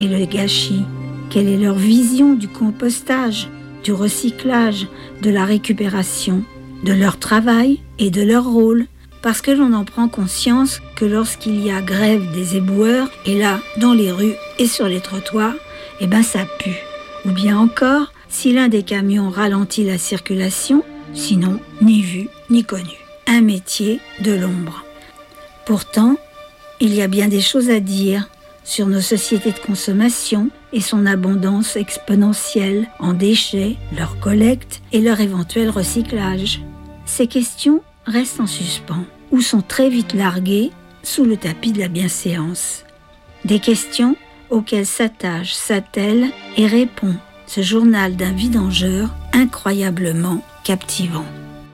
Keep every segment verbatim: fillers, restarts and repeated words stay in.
et le gâchis? Quelle est leur vision du compostage, du recyclage, de la récupération, de leur travail et de leur rôle? Parce que l'on en prend conscience que lorsqu'il y a grève des éboueurs, et là, dans les rues et sur les trottoirs, eh ben ça pue. Ou bien encore, si l'un des camions ralentit la circulation, sinon, ni vu, ni connu. Un métier de l'ombre. Pourtant, il y a bien des choses à dire sur nos sociétés de consommation et son abondance exponentielle en déchets, leur collecte et leur éventuel recyclage. Ces questions restent en suspens ou sont très vite larguées sous le tapis de la bienséance. Des questions auxquelles s'attache, s'attelle et répond ce journal d'un vidangeur incroyablement captivant.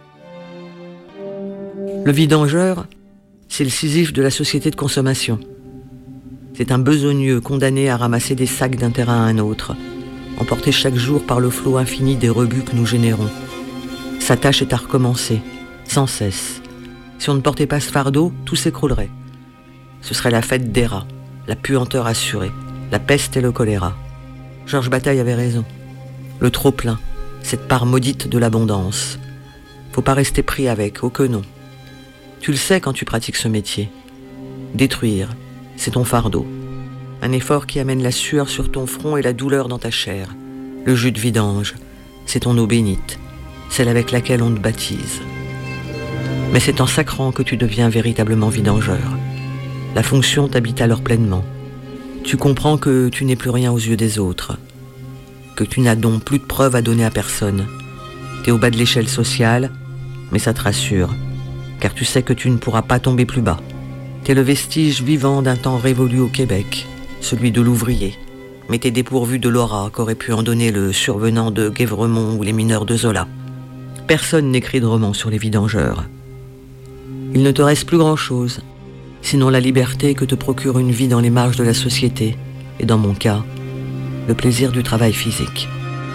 Le vidangeur, c'est le Sisyphe de la société de consommation. C'est un besogneux condamné à ramasser des sacs d'un terrain à un autre, emporté chaque jour par le flot infini des rebuts que nous générons. Sa tâche est à recommencer, sans cesse. Si on ne portait pas ce fardeau, tout s'écroulerait. Ce serait la fête des rats, la puanteur assurée, la peste et le choléra. Georges Bataille avait raison. Le trop-plein, cette part maudite de l'abondance. Faut pas rester pris avec, oh que non. Tu le sais quand tu pratiques ce métier. Détruire, c'est ton fardeau. Un effort qui amène la sueur sur ton front et la douleur dans ta chair. Le jus de vidange, c'est ton eau bénite, celle avec laquelle on te baptise. Mais c'est en sacrant que tu deviens véritablement vidangeur. La fonction t'habite alors pleinement. Tu comprends que tu n'es plus rien aux yeux des autres, que tu n'as donc plus de preuves à donner à personne. T'es au bas de l'échelle sociale, mais ça te rassure, car tu sais que tu ne pourras pas tomber plus bas. T'es le vestige vivant d'un temps révolu au Québec, celui de l'ouvrier, mais t'es dépourvu de l'aura qu'aurait pu en donner le survenant de Guévremont ou les mineurs de Zola. Personne n'écrit de roman sur les vidangeurs. Il ne te reste plus grand-chose, sinon la liberté que te procure une vie dans les marges de la société, et dans mon cas, le plaisir du travail physique.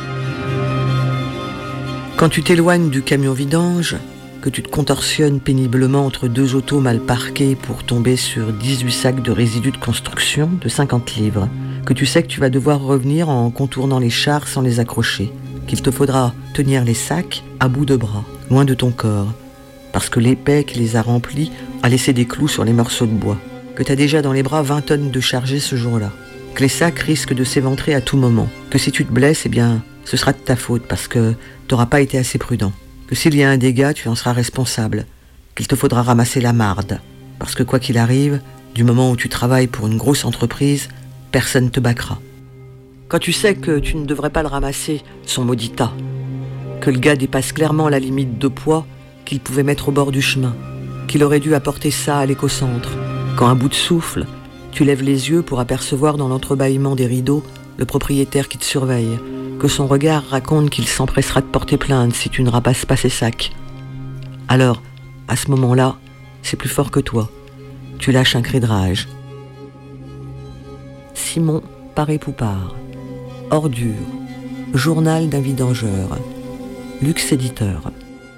Quand tu t'éloignes du camion vidange, que tu te contorsionnes péniblement entre deux autos mal parquées pour tomber sur dix-huit sacs de résidus de construction de cinquante livres, que tu sais que tu vas devoir revenir en contournant les chars sans les accrocher, qu'il te faudra tenir les sacs à bout de bras, loin de ton corps, parce que l'épais qui les a remplis a laissé des clous sur les morceaux de bois, que tu as déjà dans les bras vingt tonnes de chargés ce jour-là, que les sacs risquent de s'éventrer à tout moment, que si tu te blesses, eh bien, ce sera de ta faute parce que tu n'auras pas été assez prudent, que s'il y a un dégât, tu en seras responsable, qu'il te faudra ramasser la marde, parce que quoi qu'il arrive, du moment où tu travailles pour une grosse entreprise, personne ne te bâcra. Quand tu sais que tu ne devrais pas le ramasser, son maudit tas, que le gars dépasse clairement la limite de poids qu'il pouvait mettre au bord du chemin, qu'il aurait dû apporter ça à l'écocentre, quand à bout de souffle, tu lèves les yeux pour apercevoir dans l'entrebâillement des rideaux le propriétaire qui te surveille, que son regard raconte qu'il s'empressera de porter plainte si tu ne ramasses pas ses sacs. Alors, à ce moment-là, c'est plus fort que toi. Tu lâches un cri de rage. Simon Paré-Poupard. Ordure. Journal d'un vidangeur. Luxe éditeur.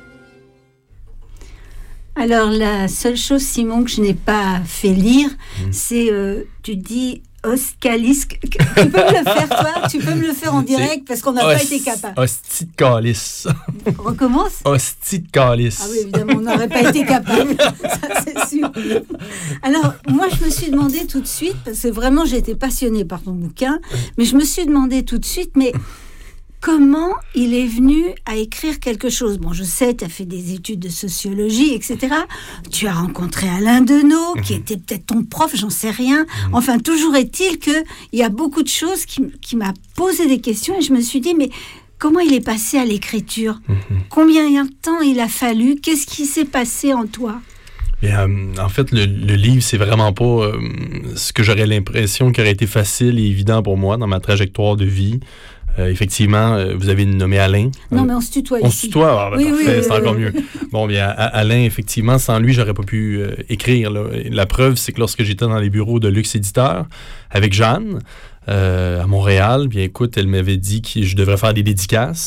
Alors, la seule chose, Simon, que je n'ai pas fait lire, mmh. c'est, euh, tu dis, Oscalisque. Tu peux me le faire, toi? Tu peux me le faire en direct parce qu'on n'a pas été capable. Hostie de calice. Recommence? Hostie de calice. Ah oui, évidemment, on n'aurait pas été capable. Ça, c'est sûr. Alors, moi, je me suis demandé tout de suite, parce que vraiment, j'ai été passionnée par ton bouquin, mais je me suis demandé tout de suite, mais comment il est venu à écrire quelque chose? Bon, je sais, tu as fait des études de sociologie, et cetera. Tu as rencontré Alain Deneau, qui était peut-être ton prof, j'en sais rien. Enfin, toujours est-il qu'il y a beaucoup de choses qui, qui m'ont posé des questions et je me suis dit, mais comment il est passé à l'écriture? Combien de temps il a fallu? Qu'est-ce qui s'est passé en toi? Et, euh, en fait, le, le livre, c'est vraiment pas euh, ce que j'aurais l'impression qui aurait été facile et évident pour moi dans ma trajectoire de vie. Euh, effectivement, euh, vous avez nommé Alain. Non, euh, mais on se tutoie on ici. On se tutoie, ah, ben, oui, parfait, oui, c'est oui, encore oui. mieux. Bon, bien, Alain, effectivement, sans lui, j'aurais pas pu euh, écrire. Là. La preuve, c'est que lorsque j'étais dans les bureaux de Luxe Éditeur avec Jeanne, euh, à Montréal, bien écoute, elle m'avait dit que je devrais faire des dédicaces.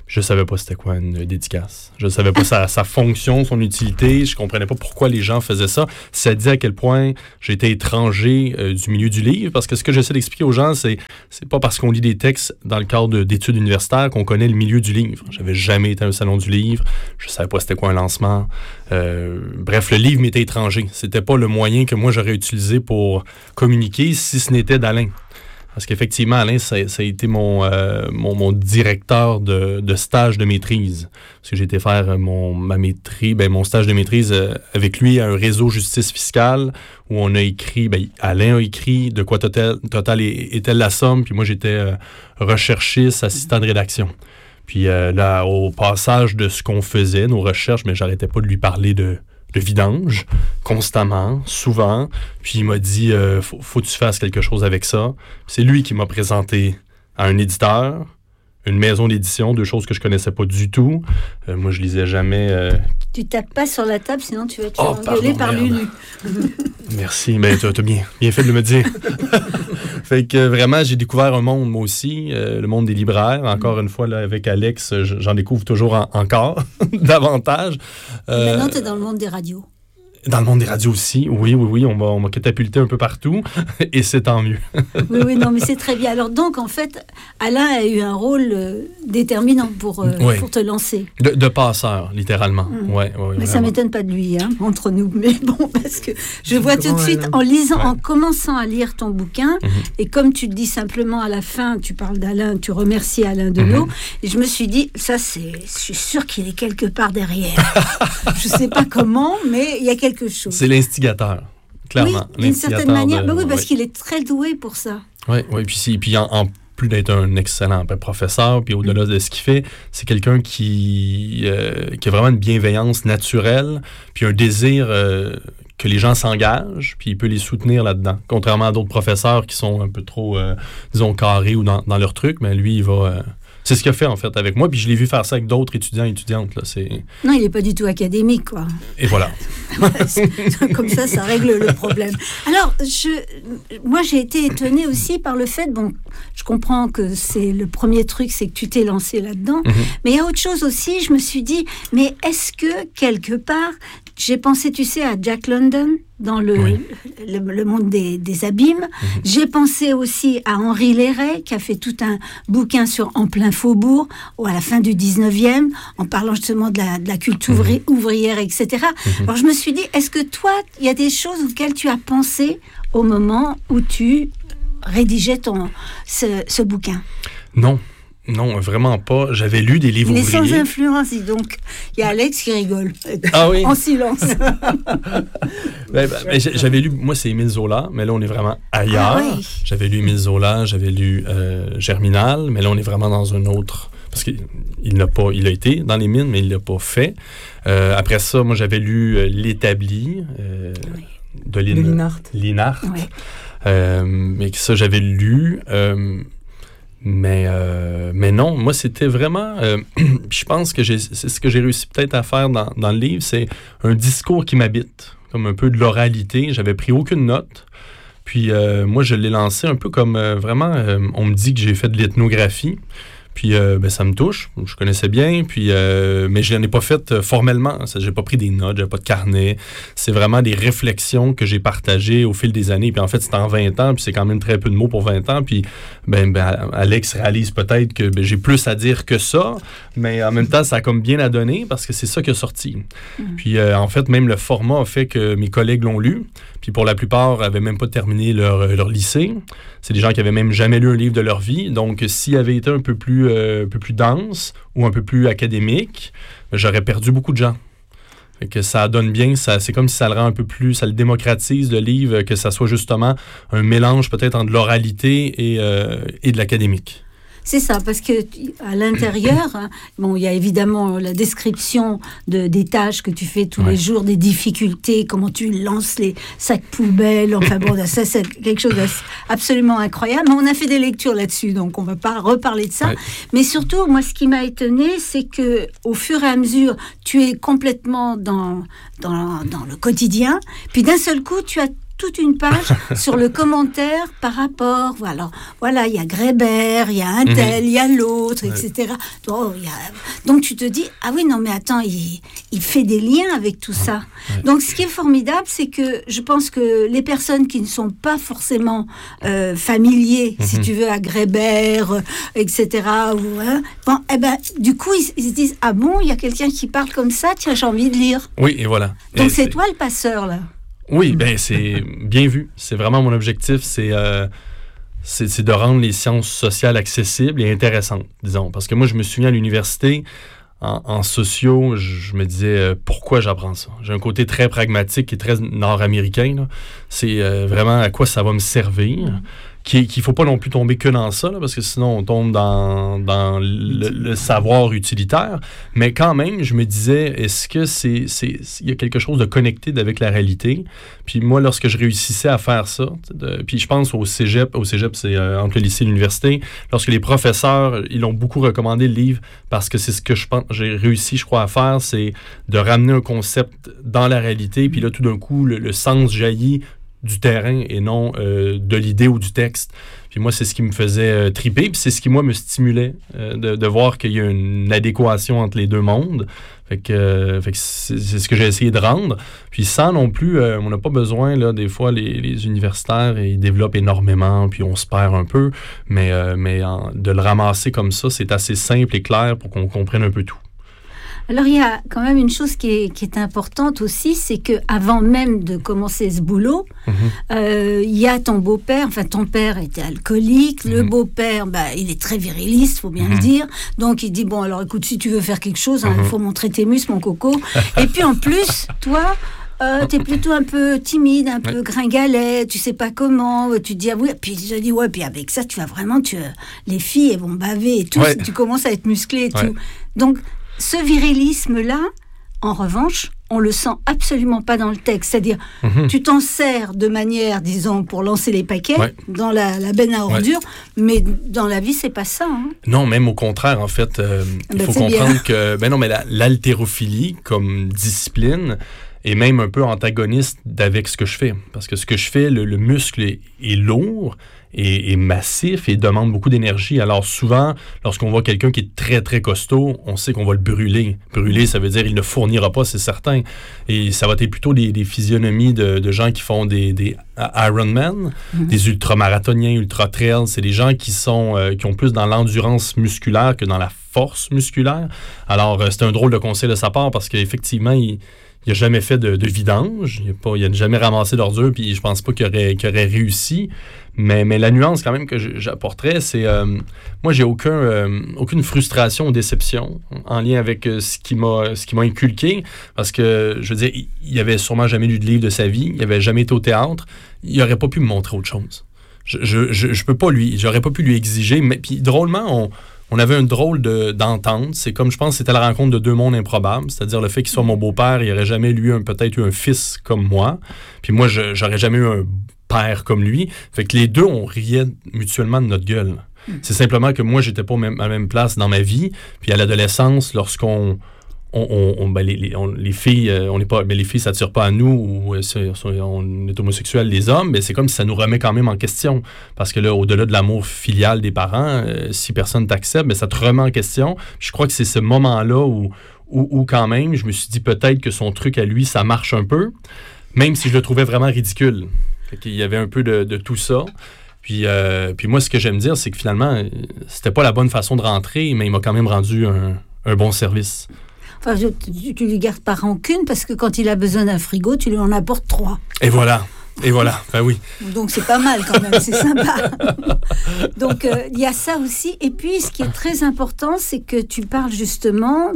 Je savais pas c'était quoi une dédicace. Je savais pas sa, sa fonction, son utilité. Je comprenais pas pourquoi les gens faisaient ça. Ça dit à quel point j'étais étranger euh, du milieu du livre. Parce que ce que j'essaie d'expliquer aux gens, c'est c'est pas parce qu'on lit des textes dans le cadre de, d'études universitaires qu'on connaît le milieu du livre. J'avais jamais été à un salon du livre. Je savais pas c'était quoi un lancement. Euh, bref, le livre m'était étranger. C'était pas le moyen que moi j'aurais utilisé pour communiquer si ce n'était d'Alain. Parce qu'effectivement, Alain, ça, ça a été mon, euh, mon, mon directeur de, de stage de maîtrise. Parce que j'ai été faire mon, ma maîtrise, ben, mon stage de maîtrise euh, avec lui à un réseau justice fiscale où on a écrit, ben, Alain a écrit de quoi Total, Total est-elle la somme, puis moi j'étais euh, recherchiste, assistant de rédaction. Puis euh, là, au passage de ce qu'on faisait, nos recherches, mais j'arrêtais pas de lui parler de de vidange, constamment, souvent. Puis il m'a dit, euh, faut, faut que tu fasses quelque chose avec ça. C'est lui qui m'a présenté à un éditeur, une maison d'édition, deux choses que je connaissais pas du tout. Euh, moi, je lisais jamais... Euh... Tu tapes pas sur la table, sinon tu vas te oh, faire engueuler par Lulu. Merci, mais tu as bien, bien fait de me dire. Fait que vraiment, j'ai découvert un monde, moi aussi, euh, le monde des libraires. Encore une fois, là, avec Alex, j'en découvre toujours en, encore davantage. Euh, Maintenant, tu es dans le monde des radios. Dans le monde des radios aussi, oui, oui, oui, on m'a, on m'a catapulté un peu partout, et c'est tant mieux. Oui, oui, non, mais c'est très bien. Alors donc, en fait, Alain a eu un rôle euh, déterminant pour, euh, oui. pour te lancer. De, de passeur, littéralement, mmh. ouais, ouais, Mais vraiment. ça ne m'étonne pas de lui, hein, entre nous. Mais bon, parce que je vois tout de suite, en lisant, ouais. en commençant à lire ton bouquin, mmh. et comme tu le dis simplement à la fin, tu parles d'Alain, tu remercies Alain Delot, mmh. et je me suis dit, ça, c'est, je suis sûre qu'il est quelque part derrière. Je ne sais pas comment, mais il y a quelque chose. C'est l'instigateur, clairement. Oui, d'une certaine manière. De... Ben oui, parce oui. qu'il est très doué pour ça. Oui, oui. Puis, si, puis en, en plus d'être un excellent professeur, puis au-delà de ce qu'il fait, c'est quelqu'un qui, euh, qui a vraiment une bienveillance naturelle, puis un désir euh, que les gens s'engagent, puis il peut les soutenir là-dedans. Contrairement à d'autres professeurs qui sont un peu trop, euh, disons, carrés ou dans, dans leur truc, mais lui, il va... Euh, c'est ce qu'il a fait, en fait, avec moi. Puis je l'ai vu faire ça avec d'autres étudiants et étudiantes. Là. C'est... Non, il n'est pas du tout académique, quoi. Et voilà. Comme ça, ça règle le problème. Alors, je, moi, j'ai été étonnée aussi par le fait... Bon, je comprends que c'est le premier truc, c'est que tu t'es lancé là-dedans. Mm-hmm. Mais il y a autre chose aussi. Je me suis dit, mais est-ce que, quelque part... J'ai pensé, tu sais, à Jack London dans le, oui. le, le monde des, des abîmes. Mmh. J'ai pensé aussi à Henri Léret, qui a fait tout un bouquin sur En plein faubourg, ou à la fin du dix-neuvième, en parlant justement de la, de la culture mmh. ouvrière, et cetera. Mmh. Alors je me suis dit, est-ce que toi, il y a des choses auxquelles tu as pensé au moment où tu rédigeais ton, ce, ce bouquin? Non. Non, vraiment pas. J'avais lu des livres ouvriers. Il est sans influence, donc. Il y a Alex qui rigole. Ah oui? En silence. ben, ben, ben, j'avais lu, moi, c'est Émile Zola, mais là, on est vraiment ailleurs. Ah oui. J'avais lu Émile Zola, j'avais lu euh, Germinal, mais là, on est vraiment dans un autre... Parce qu'il n'a pas... Il a été dans les mines, mais il ne l'a pas fait. Euh, après ça, moi, j'avais lu euh, L'Établi euh, oui. de, Lin... de Linhart. Linhart. Oui. Euh, mais ça, j'avais lu... Euh, Mais, euh, mais non, moi, c'était vraiment... Euh, je pense que j'ai, c'est ce que j'ai réussi peut-être à faire dans, dans le livre, c'est un discours qui m'habite, comme un peu de l'oralité. J'avais pris aucune note. Puis euh, moi, je l'ai lancé un peu comme euh, vraiment... Euh, on me dit que j'ai fait de l'ethnographie. Puis euh, ben, ça me touche, je connaissais bien, puis, euh, mais je n'en ai pas fait euh, formellement. Je n'ai pas pris des notes, je n'ai pas de carnet. C'est vraiment des réflexions que j'ai partagées au fil des années. Puis en fait, c'est en vingt ans, puis c'est quand même très peu de mots pour vingt ans. Puis ben, ben, Alex réalise peut-être que ben, j'ai plus à dire que ça, mais en même temps, ça a comme bien à donner parce que c'est ça qui a sorti. Mmh. Puis euh, en fait, même le format a fait que mes collègues l'ont lu. Puis pour la plupart, n'avaient même pas terminé leur, leur lycée. C'est des gens qui n'avaient même jamais lu un livre de leur vie. Donc, s'il avait été un peu plus, euh, un peu plus dense ou un peu plus académique, j'aurais perdu beaucoup de gens. Fait que ça donne bien, ça, c'est comme si ça le rend un peu plus, ça le démocratise, le livre, que ça soit justement un mélange peut-être entre l'oralité et, euh, et de l'académique. C'est ça, parce que à l'intérieur, hein, bon, il y a évidemment la description de, des tâches que tu fais tous ouais. les jours, des difficultés, comment tu lances les sacs poubelles, enfin bon, ça c'est quelque chose d'absolument incroyable. Mais on a fait des lectures là-dessus, donc on ne va pas reparler de ça. Ouais. Mais surtout, moi, ce qui m'a étonnée, c'est que au fur et à mesure, tu es complètement dans, dans, dans le quotidien, puis d'un seul coup, tu as toute une page sur le commentaire par rapport, voilà, voilà, il y a Grébert, il y a un tel, il y a l'autre, ouais. et cetera. Donc, y a... Donc tu te dis, ah oui, non mais attends, il, il fait des liens avec tout ça. Ouais. Donc ce qui est formidable, c'est que je pense que les personnes qui ne sont pas forcément euh, familiers, mm-hmm. si tu veux, à Grébert, euh, et cetera, ou, hein, bon, eh ben, du coup, ils, ils se disent, ah bon, il y a quelqu'un qui parle comme ça, tiens, j'ai envie de lire. Oui, et voilà. Donc et c'est, c'est toi le passeur, là. Oui, ben c'est bien vu. C'est vraiment mon objectif, c'est, euh, c'est, c'est de rendre les sciences sociales accessibles et intéressantes, disons. Parce que moi, je me souviens à l'université, en, en sociaux, je, je me disais, euh, pourquoi j'apprends ça? J'ai un côté très pragmatique et très nord-américain, là. C'est euh, vraiment à quoi ça va me servir. Qu'il ne faut pas non plus tomber que dans ça, là, parce que sinon on tombe dans, dans le, le savoir utilitaire. Mais quand même, je me disais, est-ce que c'est, c'est, il y a quelque chose de connecté avec la réalité? Puis moi, lorsque je réussissais à faire ça, de, puis je pense au cégep, au cégep, c'est euh, entre le lycée et l'université, lorsque les professeurs, ils ont beaucoup recommandé le livre, parce que c'est ce que je pense, j'ai réussi, je crois, à faire, c'est de ramener un concept dans la réalité, puis là, tout d'un coup, le, le sens jaillit du terrain et non euh, de l'idée ou du texte. Puis moi, c'est ce qui me faisait euh, triper, puis c'est ce qui, moi, me stimulait euh, de, de voir qu'il y a une adéquation entre les deux mondes. Fait que, euh, fait que c'est, c'est ce que j'ai essayé de rendre. Puis sans non plus, euh, on n'a pas besoin, là, des fois, les, les universitaires, ils développent énormément, puis on se perd un peu, mais, euh, mais en, de le ramasser comme ça, c'est assez simple et clair pour qu'on comprenne un peu tout. Alors, il y a quand même une chose qui est, qui est importante aussi, c'est qu'avant même de commencer ce boulot, il mm-hmm. euh, y a ton beau-père, enfin ton père était alcoolique, mm-hmm. le beau-père, bah, il est très viriliste, il faut bien mm-hmm. le dire, donc il dit, bon, alors écoute, si tu veux faire quelque chose, il hein, mm-hmm. faut montrer tes muscles, mon coco, et puis en plus, toi... Euh, t'es plutôt un peu timide, un peu ouais. gringalet, tu sais pas comment, tu te dis ah oui, puis je dis ouais, puis avec ça tu vas vraiment, tu, les filles elles vont baver et tout, ouais. tu commences à être musclé et ouais. tout. Donc ce virilisme-là, en revanche, on le sent absolument pas dans le texte, c'est-à-dire mm-hmm. tu t'en sers de manière, disons, pour lancer les paquets ouais. dans la, la benne à ordures, ouais. mais dans la vie c'est pas ça. Hein. Non, même au contraire, en fait, euh, il ben, faut comprendre bien. que, ben non, mais la, l'haltérophilie comme discipline est même un peu antagoniste avec ce que je fais. Parce que ce que je fais, le, le muscle est, est lourd et, et massif et demande beaucoup d'énergie. Alors souvent, lorsqu'on voit quelqu'un qui est très, très costaud, on sait qu'on va le brûler. Brûler, ça veut dire qu'il ne fournira pas, c'est certain. Et ça va être plutôt des, des physionomies de, de gens qui font des, des Ironman, mm-hmm. des ultramarathoniens, ultra-trails. C'est des gens qui, sont, euh, qui ont plus dans l'endurance musculaire que dans la force musculaire. Alors, euh, c'est un drôle de conseil de sa part parce qu'effectivement, il Il n'a jamais fait de, de vidange, il n'a jamais ramassé d'ordures, puis je pense pas qu'il aurait, qu'il aurait réussi. Mais, mais la nuance quand même que j'apporterais, c'est... Euh, moi, j'ai aucun, euh, aucune frustration ou déception en lien avec euh, ce, qui m'a, ce qui m'a inculqué, parce que, je veux dire, il n'avait sûrement jamais lu de livre de sa vie, il n'avait jamais été au théâtre, il n'aurait pas pu me montrer autre chose. Je, je, je, je peux pas lui... J'aurais pas pu lui exiger, mais puis drôlement, on... On avait un drôle de, d'entente. C'est comme, je pense, c'était la rencontre de deux mondes improbables. C'est-à-dire le fait qu'il soit mon beau-père, il n'aurait jamais eu un, peut-être eu un fils comme moi. Puis moi, je, j'aurais jamais eu un père comme lui. Fait que les deux, on riait mutuellement de notre gueule. Mm. C'est simplement que moi, j'étais pas même, à la même place dans ma vie. Puis à l'adolescence, lorsqu'on... On, on, on, ben les, les, on, les filles, euh, on n'est pas, ben les filles s'attirent pas à nous, ou euh, on est homosexuels, les hommes, mais c'est comme si ça nous remet quand même en question. Parce que là, au-delà de l'amour filial des parents, euh, si personne t'accepte, ben ça te remet en question. Je crois que c'est ce moment-là où, où, où quand même, je me suis dit peut-être que son truc à lui, ça marche un peu, même si je le trouvais vraiment ridicule. Fait qu'il y avait un peu de, de tout ça. Puis, euh, puis moi, ce que j'aime dire, c'est que finalement, c'était pas la bonne façon de rentrer, mais il m'a quand même rendu un, un bon service. Enfin, je, tu, tu lui gardes pas rancune parce que quand il a besoin d'un frigo, tu lui en apportes trois. Et voilà. Et voilà, ben oui. Donc c'est pas mal quand même, c'est sympa. Donc il euh, y a ça aussi. Et puis ce qui est très important, c'est que tu parles justement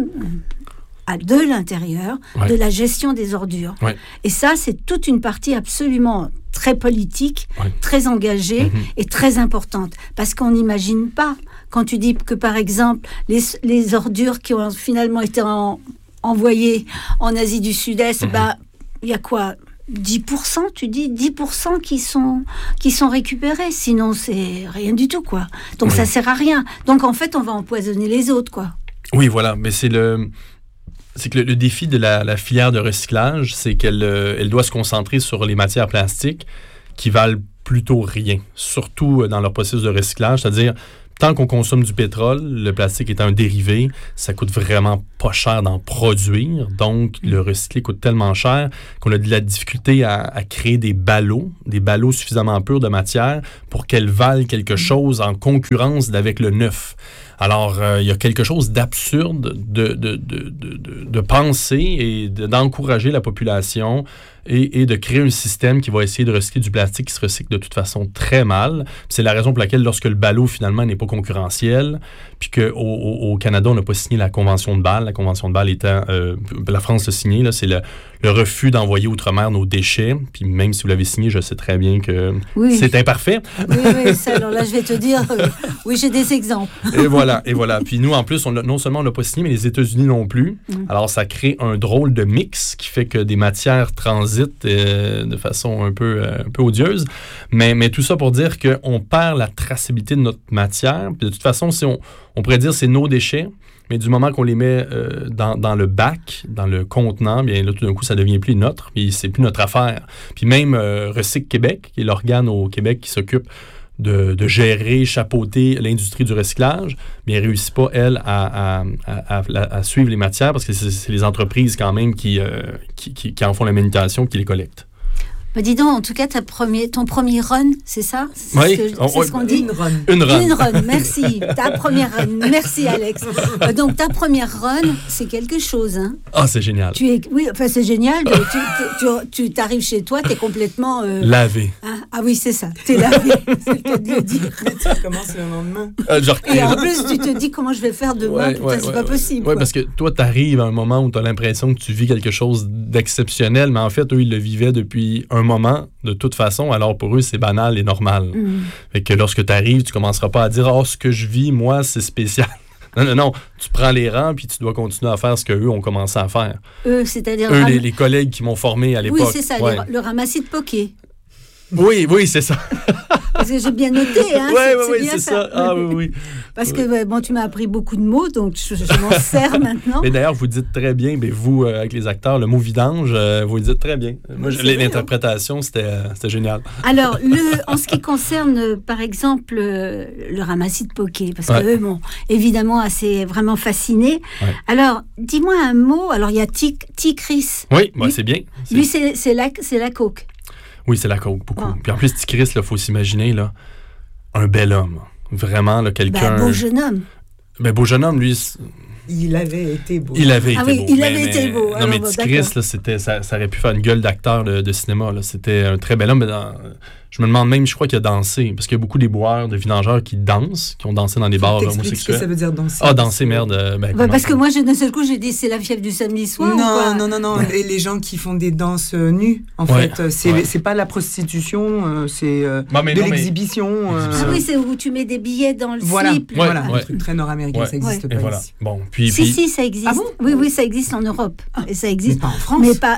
à de l'intérieur, ouais. de la gestion des ordures. Ouais. Et ça, c'est toute une partie absolument très politique, ouais. très engagée mm-hmm. et très importante. Parce qu'on n'imagine pas, quand tu dis que par exemple, les, les ordures qui ont finalement été en, envoyées en Asie du Sud-Est, il mm-hmm. bah, y a quoi ? dix pour cent, tu dis dix pour cent qui sont, qui sont récupérés, sinon c'est rien du tout, quoi. Donc oui. ça sert à rien. Donc en fait, on va empoisonner les autres, quoi. Oui, voilà, mais c'est le... c'est que le, le défi de la, la filière de recyclage, c'est qu'elle euh, elle doit se concentrer sur les matières plastiques qui valent plutôt rien, surtout dans leur processus de recyclage, c'est-à-dire tant qu'on consomme du pétrole, le plastique étant un dérivé, ça coûte vraiment pas cher d'en produire. Donc, le recycler coûte tellement cher qu'on a de la difficulté à, à créer des ballots, des ballots suffisamment purs de matière pour qu'elles valent quelque chose en concurrence avec le neuf. Alors, euh, il y a quelque chose d'absurde de, de, de, de, de, de penser et de, d'encourager la population et, et de créer un système qui va essayer de recycler du plastique qui se recycle de toute façon très mal. C'est la raison pour laquelle, lorsque le ballot, finalement, n'est pas concurrentiel, puis qu'au au, au Canada, on n'a pas signé la Convention de Bâle, la Convention de Bâle étant, euh, la France l'a signé, là, c'est le, le refus d'envoyer outre-mer nos déchets. Puis même si vous l'avez signé, je sais très bien que oui. c'est imparfait. Oui, oui, ça, alors là, je vais te dire, euh, oui, j'ai des exemples. Et voilà, et voilà. Puis nous, en plus, on a, non seulement on l'a pas signé, mais les États-Unis non plus. Mm. Alors, ça crée un drôle de mix qui fait que des matières transitent euh, de façon un peu, euh, un peu odieuse. Mais, mais tout ça pour dire qu'on perd la traçabilité de notre matière. Puis de toute façon, si on, on pourrait dire que c'est nos déchets, mais du moment qu'on les met euh, dans, dans le bac, dans le contenant, bien là, tout d'un coup, ça devient plus notre, puis c'est plus notre affaire. Puis même euh, Recyc Québec, qui est l'organe au Québec qui s'occupe De, de gérer, chapeauter l'industrie du recyclage, mais elle ne réussit pas, elle, à, à, à, à, à suivre les matières parce que c'est, c'est les entreprises quand même qui, euh, qui, qui, qui en font la manutention, qui les collectent. Bah dis donc, en tout cas, ta premier, ton premier run, c'est ça? C'est oui, ce, que, on, c'est ce qu'on dit? Une run. Une run. Une run, merci. Ta première run. Merci, Alex. Euh, donc, ta première run, c'est quelque chose. Hein? Ah, c'est génial. Tu es, oui, enfin, c'est génial. tu, tu, tu t'arrives chez toi, tu es complètement... Euh, lavé. Hein? Ah oui, c'est ça. Tu es lavé. C'est le cas de le dire. Mais tu commences le lendemain. Euh, genre, Et en plus, tu te dis comment je vais faire demain. ouais, Putain, ouais, c'est ouais, pas ouais. possible. Oui, parce que toi, tu arrives à un moment où tu as l'impression que tu vis quelque chose d'exceptionnel, mais en fait, eux, ils le vivaient depuis un moment, de toute façon, alors pour eux, c'est banal et normal. Mm. Fait que lorsque tu arrives, tu commenceras pas à dire « Oh, ce que je vis, moi, c'est spécial ». Non, non, non. Tu prends les rangs puis tu dois continuer à faire ce qu'eux ont commencé à faire. Eux, c'est-à-dire... Eux, ram... les, les collègues qui m'ont formé à l'époque. Oui, c'est ça, ouais. les, le ramassis de poké. Oui, oui, c'est ça. Parce que j'ai bien noté, hein. Oui, c'est, oui, c'est oui, bien c'est ça. ça. Ah, oui, oui. Parce oui. que, bon, tu m'as appris beaucoup de mots, donc je, je m'en sers maintenant. Mais d'ailleurs, vous dites très bien, mais vous, euh, avec les acteurs, le mot vidange, euh, vous le dites très bien. Moi, je, vrai, l'interprétation, hein. c'était, euh, c'était génial. Alors, le, en ce qui concerne, euh, par exemple, euh, le ramassis de poké, parce que ouais. eux, bon, évidemment, assez vraiment fascinés. Ouais. Alors, dis-moi un mot. Alors, il y a Tigris. Oui, bah, c'est bien. C'est... Lui, c'est, c'est, la, c'est la coke. Oui, c'est la coke, beaucoup. Oh. Puis en plus, Tigris, il faut s'imaginer, là, un bel homme. Vraiment, là, quelqu'un... Ben, beau jeune homme. Ben, beau jeune homme, lui... Il avait été beau. Il avait ah été oui, beau. il mais, avait mais, été beau. Non, alors, mais bon, Tigris, là, c'était, ça, ça aurait pu faire une gueule d'acteur de, de cinéma. Là. C'était un très bel homme. Mais dans, je me demande même, je crois qu'il a dansé. Parce qu'il y a beaucoup d'éboueurs, de vidangeurs qui dansent, qui ont dansé dans des bars homosexuels. Ce que ça veut dire danser. Ah, danser, merde. Ben, bah, parce que moi, d'un seul coup, j'ai dit, c'est la fièvre du samedi soir. Non, ou quoi non, non, non. Ouais. Les gens qui font des danses euh, nues, en ouais. fait, c'est, ouais. c'est pas la prostitution, euh, c'est euh, non, mais, de non, l'exhibition. Mais... Euh... Ah oui, c'est où tu mets des billets dans le voilà. slip. Ouais, voilà, ouais. un truc très nord-américain, ouais. ça n'existe ouais. pas voilà. ici. Bon, puis, si, puis... si, ça existe. Ah bon? Oui, oui, ça existe en Europe. Ah. Et ça existe. Mais pas en France. Mais pas...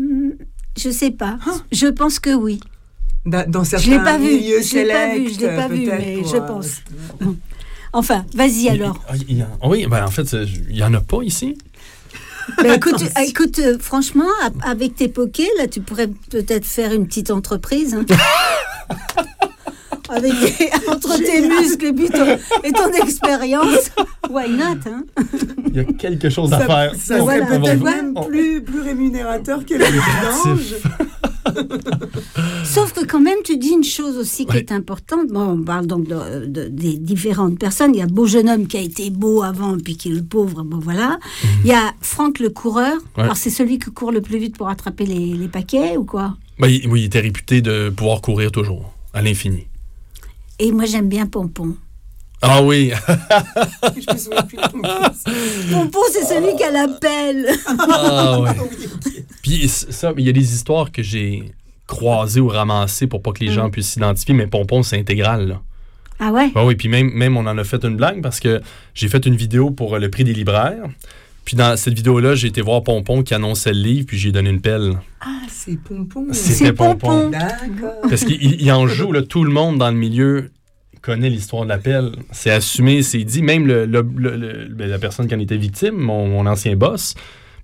Je sais pas. Ah. Je pense que oui. Dans certains je l'ai pas vu. milieux je l'ai pas vu, je l'ai pas vu, mais pour, je euh... pense. Bon. Enfin, vas-y il, alors. Il, il, oui, ben en fait, il y en a pas ici. Ben, écoute, écoute euh, franchement, avec tes pokés, là, tu pourrais peut-être faire une petite entreprise. Hein. Avec des, entre tes muscles et, puis ton, et ton expérience, why not, hein? Il y a quelque chose à ça, faire. Ça serait voilà, peut-être même on... plus, plus rémunérateur que le vidange. Sauf que quand même, tu dis une chose aussi qui ouais. est importante. Bon, on parle donc de, de, des différentes personnes. Il y a beau jeune homme qui a été beau avant, puis qui est le pauvre, bon voilà. Mm-hmm. Il y a Franck le coureur. Ouais. Alors, c'est celui qui court le plus vite pour attraper les, les paquets, ou quoi? Ben, il, oui, il était réputé de pouvoir courir toujours, à l'infini. Et moi, j'aime bien Pompon. Ah oui! Je me souviens plus de Pompon. Pompon, c'est celui qui a la pelle. Ah oui. Puis ça, il y a des histoires que j'ai croisées ou ramassées pour pas que les gens mm. puissent s'identifier, mais Pompon, c'est intégral, là. Ah ouais? Ah oui, puis même, même on en a fait une blague parce que j'ai fait une vidéo pour le prix des libraires. Puis dans cette vidéo-là, j'ai été voir Pompon qui annonçait le livre, puis j'ai donné une pelle. Ah, c'est Pompon. C'était c'est Pompon. Pompon. D'accord. Parce qu'il il en joue, là, tout le monde dans le milieu connaît l'histoire de la pelle. C'est assumé, c'est dit. Même le, le, le, le, la personne qui en était victime, mon, mon ancien boss,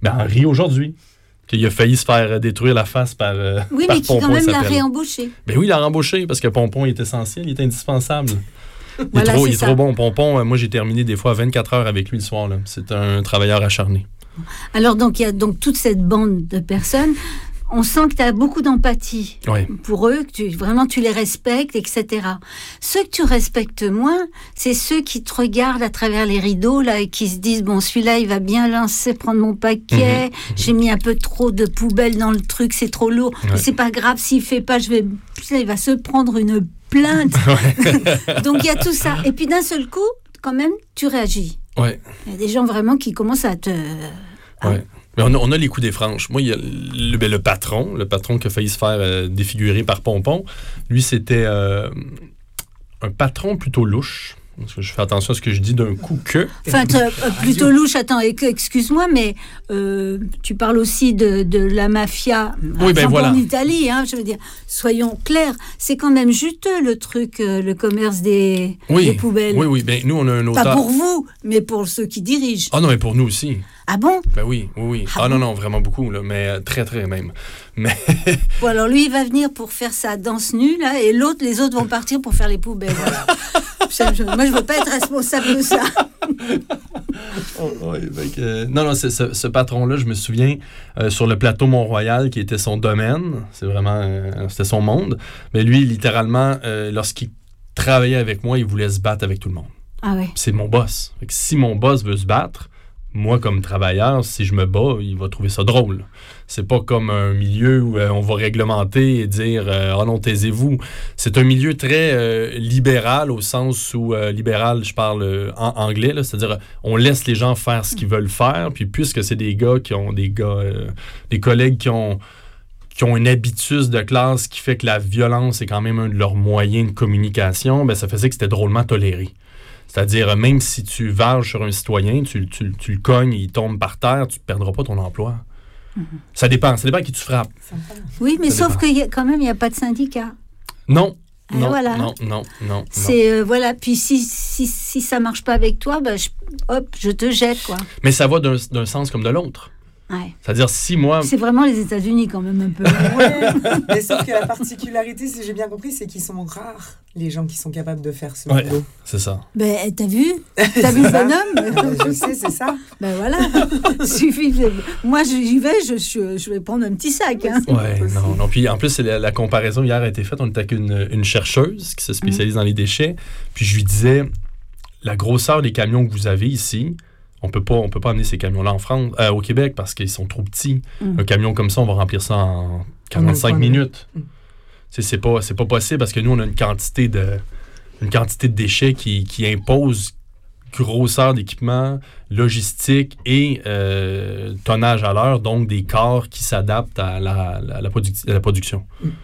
Ben, Henri, aujourd'hui. Qu'il a failli se faire détruire la face par, euh, oui, par mais qui Pompon. quand même l'a s'appelle. réembauché. Ben oui, il l'a embauché parce que Pompon est essentiel, il est indispensable. Il Voilà, est, trop, c'est il est ça. trop bon. Pompon, euh, moi, j'ai terminé des fois vingt-quatre heures avec lui le soir. Là. C'est un travailleur acharné. Alors, donc, il y a donc toute cette bande de personnes. On sent que tu as beaucoup d'empathie Oui. pour eux, que tu, vraiment tu les respectes, et cetera. Ceux que tu respectes moins, c'est ceux qui te regardent à travers les rideaux là, et qui se disent, bon, celui-là, il va bien lancer, prendre mon paquet, Mmh. j'ai mis un peu trop de poubelle dans le truc, c'est trop lourd, Ouais. mais c'est pas grave, s'il fait pas, je vais... Putain, il va se prendre une plainte. Donc, il y a tout ça. Et puis, d'un seul coup, quand même, tu réagis. Ouais. Il y a des gens vraiment qui commencent à te... à- Ouais. Mais on a, on a les coups des franches. Moi, il y a le, ben, le patron, le patron qui a failli se faire euh, défigurer par Pompon. Lui, c'était euh, un patron plutôt louche. Parce que je fais attention à ce que je dis d'un coup que. Enfin, t- euh, plutôt louche, attends, et que- excuse-moi, mais euh, tu parles aussi de, de la mafia Oui, ben exemple, voilà. en Italie, hein, je veux dire, soyons clairs, c'est quand même juteux le truc, euh, le commerce des, Oui, des poubelles. oui, oui. Ben, nous, on a un auteur. Pas pour vous, mais pour ceux qui dirigent. Ah non, mais pour nous aussi. Ah bon? Ben oui, oui, oui. Ah Ah, bon? non, non, vraiment beaucoup, là, mais euh, très, très même. Mais Bon, alors lui, il va venir pour faire sa danse nue, là, et l'autre, les autres vont partir pour faire les poubelles. Voilà. Ça, je- moi, je veux pas être responsable de ça. Oh, ouais, fait que, euh, non, non, c'est, ce, ce patron-là, je me souviens, euh, sur le plateau Mont-Royal, qui était son domaine, c'est vraiment, euh, c'était son monde, mais lui, littéralement, euh, lorsqu'il travaillait avec moi, il voulait se battre avec tout le monde. Ah ouais. C'est mon boss. Fait que si mon boss veut se battre, moi, comme travailleur, si je me bats, il va trouver ça drôle. C'est pas comme un milieu où euh, on va réglementer et dire euh, « Ah non, taisez-vous ». C'est un milieu très euh, libéral, au sens où, euh, libéral, je parle euh, en anglais, là, c'est-à-dire euh, on laisse les gens faire ce qu'ils veulent faire, puis puisque c'est des gars qui ont des gars, euh, des collègues qui ont qui ont un habitus de classe qui fait que la violence est quand même un de leurs moyens de communication, ben ça faisait que c'était drôlement toléré. C'est-à-dire, même si tu varges sur un citoyen, tu, tu, tu le cognes, il tombe par terre, tu ne perdras pas ton emploi. Mm-hmm. Ça dépend. Ça dépend à qui tu frappes. Oui, mais Ça sauf dépend. que y a- quand même, il n'y a pas de syndicat. Non. Ah, Non, voilà. non, non, non, non. C'est, euh, voilà, puis si, si, si ça marche pas avec toi, ben, je- hop, je te jette, quoi. Mais ça va d'un, d'un sens comme de l'autre. Ouais. C'est-à-dire, si moi... C'est vraiment les États-Unis, quand même, un peu. Ouais, mais sauf que la particularité, si j'ai bien compris, c'est qu'ils sont rares, les gens qui sont capables de faire ce Ouais, boulot. c'est ça. Ben, t'as vu? T'as vu le ça. bonhomme? Je sais, c'est ça. Ben voilà. Suffit. de- Moi, je- j'y vais, je, je, je vais prendre un petit sac. Hein. Ouais, non, non. Puis en plus, c'est la, la comparaison hier a été faite. On était avec une, une chercheuse qui se spécialise dans les déchets. Puis je lui disais, la grosseur des camions que vous avez ici, on peut pas, on peut pas amener ces camions-là en France, euh, au Québec parce qu'ils sont trop petits. Mm. Un camion comme ça, on va remplir ça en quarante-cinq Combien de fois, minutes. Mm. C'est, c'est pas, c'est pas possible parce que nous, on a une quantité de, une quantité de déchets qui, qui impose grosseur d'équipement, logistique et euh, tonnage à l'heure, donc des corps qui s'adaptent à la, la, la, produc- à la production.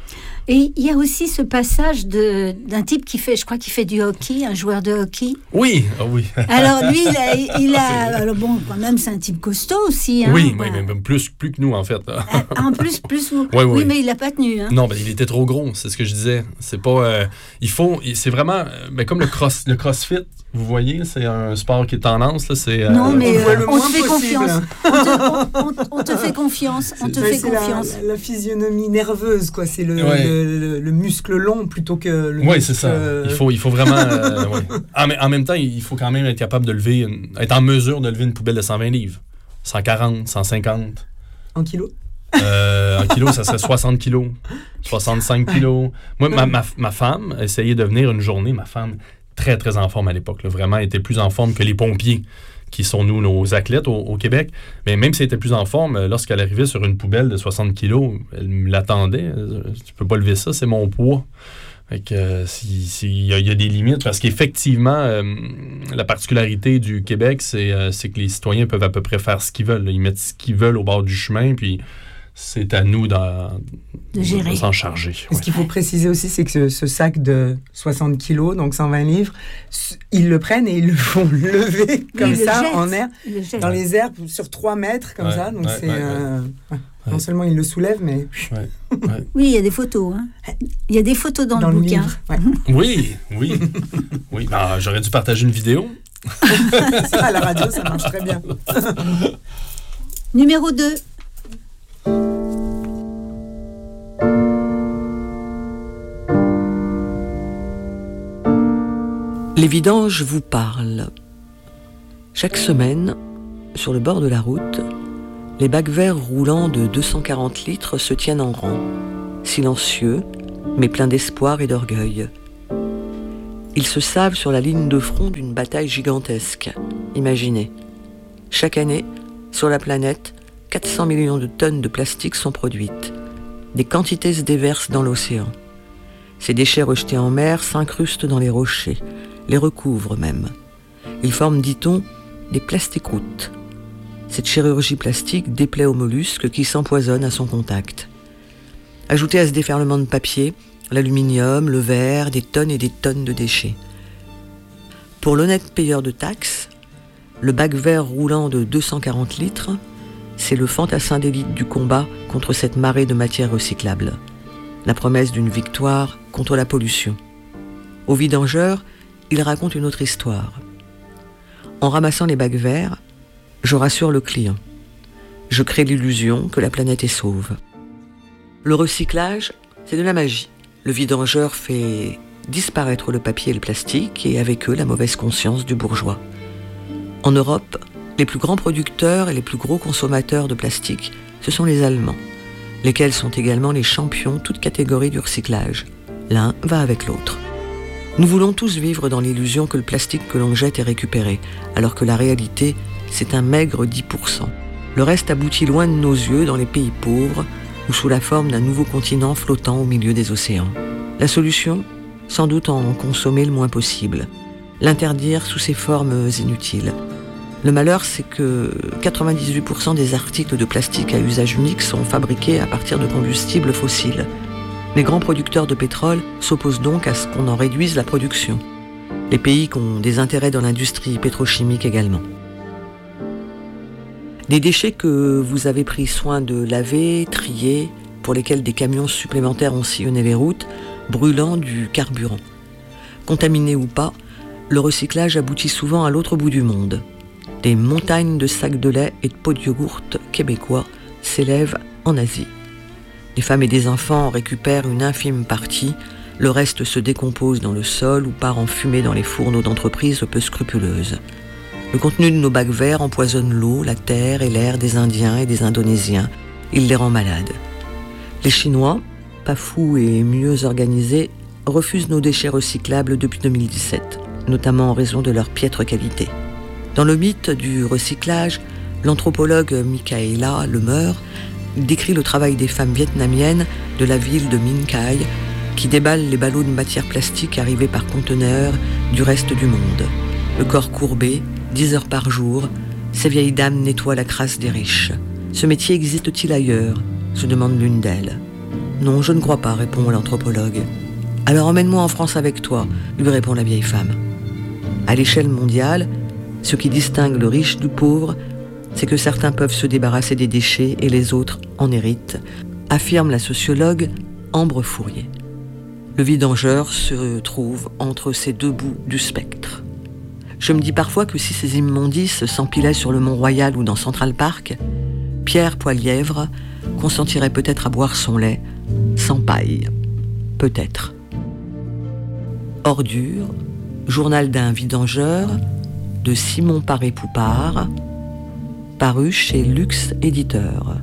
Et il y a aussi ce passage de, d'un type qui fait, je crois qu'il fait du hockey, un joueur de hockey. Oui, ah oui. Alors lui, il a, il a C'est- alors bon, quand même, c'est un type costaud aussi. Hein, oui, voilà. mais, mais plus, plus que nous, en fait. Ah, en plus, plus vous. Ouais, oui, ouais. mais il l'a pas tenu. Hein. Non, ben, il était trop gros, c'est ce que je disais. C'est pas... euh, il faut... C'est vraiment... euh, ben, comme le, cross, le crossfit, vous voyez, c'est un sport qui est tendance, là, c'est... euh, Non, mais on voit euh, le on moins te fait possible. confiance. On te, on- on- on te fait confiance. On te Ouais, fait c'est la, confiance. la, la physionomie nerveuse, quoi. C'est le, Ouais. le, le, le muscle long plutôt que le Oui, muscle... c'est ça. Il faut, il faut vraiment... euh, ouais. en, en même temps, il faut quand même être capable de lever... Une, être en mesure de lever une poubelle de cent vingt livres. cent quarante, cent cinquante. En kilos. Euh, en kilos, ça serait soixante kilos. soixante-cinq kilos. Moi, ma, ma, ma femme essayait de venir une journée. Ma femme, très, très en forme à l'époque. Là, vraiment, était plus en forme que les pompiers, qui sont, nous, nos athlètes au, au Québec. Mais même si elle était plus en forme, lorsqu'elle arrivait sur une poubelle de soixante kilos, elle me l'attendait. Euh, Tu peux pas lever ça, c'est mon poids. Fait que, euh, si, si, il y, a- il y a des limites parce qu'effectivement, euh, la particularité du Québec, c'est, euh, c'est que les citoyens peuvent à peu près faire ce qu'ils veulent. Là. Ils mettent ce qu'ils veulent au bord du chemin, puis c'est à nous d'en- De gérer. de s'en charger. Et ce qu'il faut préciser aussi, c'est que ce, ce sac de soixante kilos, donc cent vingt livres, s- ils le prennent et ils le font lever comme il le ça, jette. en air, Il le jette. dans les airs, sur trois mètres, comme Ouais, ça. Donc ouais, c'est... ouais, euh, ouais. Ouais. Non seulement ils le soulèvent, mais Oui, il y a des photos. Hein. Il y a des photos dans, dans le le bouquin. livre. Ouais. Oui, oui. oui. Ben, j'aurais dû partager une vidéo. Ça, à la radio, ça marche très bien. Numéro deux. Les vidanges vous parlent. Chaque semaine, sur le bord de la route, les bacs verts roulants de deux cent quarante litres se tiennent en rang, silencieux, mais pleins d'espoir et d'orgueil. Ils se savent sur la ligne de front d'une bataille gigantesque. Imaginez. Chaque année, sur la planète, quatre cents millions de tonnes de plastique sont produites. Des quantités se déversent dans l'océan. Ces déchets rejetés en mer s'incrustent dans les rochers, les recouvrent même. Ils forment, dit-on, des plasticroutes. Cette chirurgie plastique déplaît aux mollusques qui s'empoisonnent à son contact. Ajoutez à ce déferlement de papier l'aluminium, le verre, des tonnes et des tonnes de déchets. Pour l'honnête payeur de taxes, le bac vert roulant de deux cent quarante litres, c'est le fantassin d'élite du combat contre cette marée de matières recyclables. La promesse d'une victoire contre la pollution. Au vidangeur, il raconte une autre histoire. En ramassant les bacs verts, je rassure le client. Je crée l'illusion que la planète est sauve. Le recyclage, c'est de la magie. Le vidangeur fait disparaître le papier et le plastique et avec eux la mauvaise conscience du bourgeois. En Europe, les plus grands producteurs et les plus gros consommateurs de plastique, ce sont les Allemands, lesquels sont également les champions toutes catégories du recyclage. L'un va avec l'autre. Nous voulons tous vivre dans l'illusion que le plastique que l'on jette est récupéré, alors que la réalité, c'est un maigre dix pour cent. Le reste aboutit loin de nos yeux dans les pays pauvres ou sous la forme d'un nouveau continent flottant au milieu des océans. La solution, sans doute en consommer le moins possible, l'interdire sous ses formes inutiles. Le malheur, c'est que quatre-vingt-dix-huit pour cent des articles de plastique à usage unique sont fabriqués à partir de combustibles fossiles. Les grands producteurs de pétrole s'opposent donc à ce qu'on en réduise la production. Les pays qui ont des intérêts dans l'industrie pétrochimique également. Des déchets que vous avez pris soin de laver, trier, pour lesquels des camions supplémentaires ont sillonné les routes, brûlant du carburant. Contaminés ou pas, le recyclage aboutit souvent à l'autre bout du monde. Des montagnes de sacs de lait et de pots de yogourt québécois s'élèvent en Asie. Des femmes et des enfants en récupèrent une infime partie, le reste se décompose dans le sol ou part en fumée dans les fourneaux d'entreprises peu scrupuleuses. Le contenu de nos bacs verts empoisonne l'eau, la terre et l'air des Indiens et des Indonésiens. Il les rend malades. Les Chinois, pas fous et mieux organisés, refusent nos déchets recyclables depuis deux mille dix-sept, notamment en raison de leur piètre qualité. Dans le mythe du recyclage, l'anthropologue Michaela Lemeur décrit le travail des femmes vietnamiennes de la ville de Minh Khai qui déballent les ballots de matière plastique arrivés par conteneurs du reste du monde. Le corps courbé, dix heures par jour, ces vieilles dames nettoient la crasse des riches. Ce métier existe-t-il ailleurs ? Se demande l'une d'elles. Non, je ne crois pas, répond l'anthropologue. Alors emmène-moi en France avec toi, lui répond la vieille femme. À l'échelle mondiale, ce qui distingue le riche du pauvre, c'est que certains peuvent se débarrasser des déchets et les autres en héritent, affirme la sociologue Ambre Fourier. Le vidangeur se trouve entre ces deux bouts du spectre. Je me dis parfois que si ces immondices s'empilaient sur le Mont-Royal ou dans Central Park, Pierre Poilièvre consentirait peut-être à boire son lait sans paille. Peut-être. Ordure, journal d'un vidangeur, de Simon Paré-Poupard, paru chez Luxe Éditeur.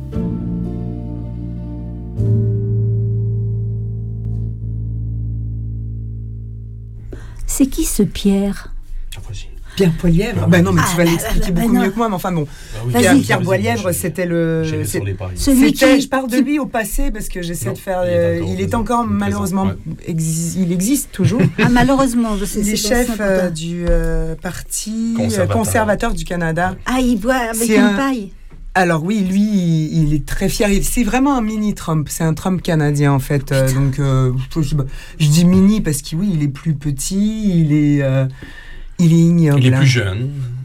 C'est qui ce Pierre ? Pierre Poilièvre. Ben non, mais tu vas Ah, l'expliquer bah, beaucoup bah, mieux que moi, mais enfin bon. Ah oui, Pierre, Vas-y. Pierre Poilièvre, c'était le. c'est- Celui c'était- qui- je parle de qui- lui au passé parce que j'essaie Non, de faire. il est euh, encore il est présent. encore Présent, malheureusement. ouais. exi- il existe toujours. Ah, malheureusement, je sais, Il est c'est chef important. euh, du euh, parti euh, Conservateur. conservateur du Canada. Ah, il boit avec C'est une un- paille. Alors oui, lui, il, il est très fier. Il- C'est vraiment un mini Trump. C'est un Trump canadien en fait. Euh, donc euh, je, je- je dis mini parce que oui, il est plus petit, il est, euh, il est ignoble. Il est hein. plus jeune.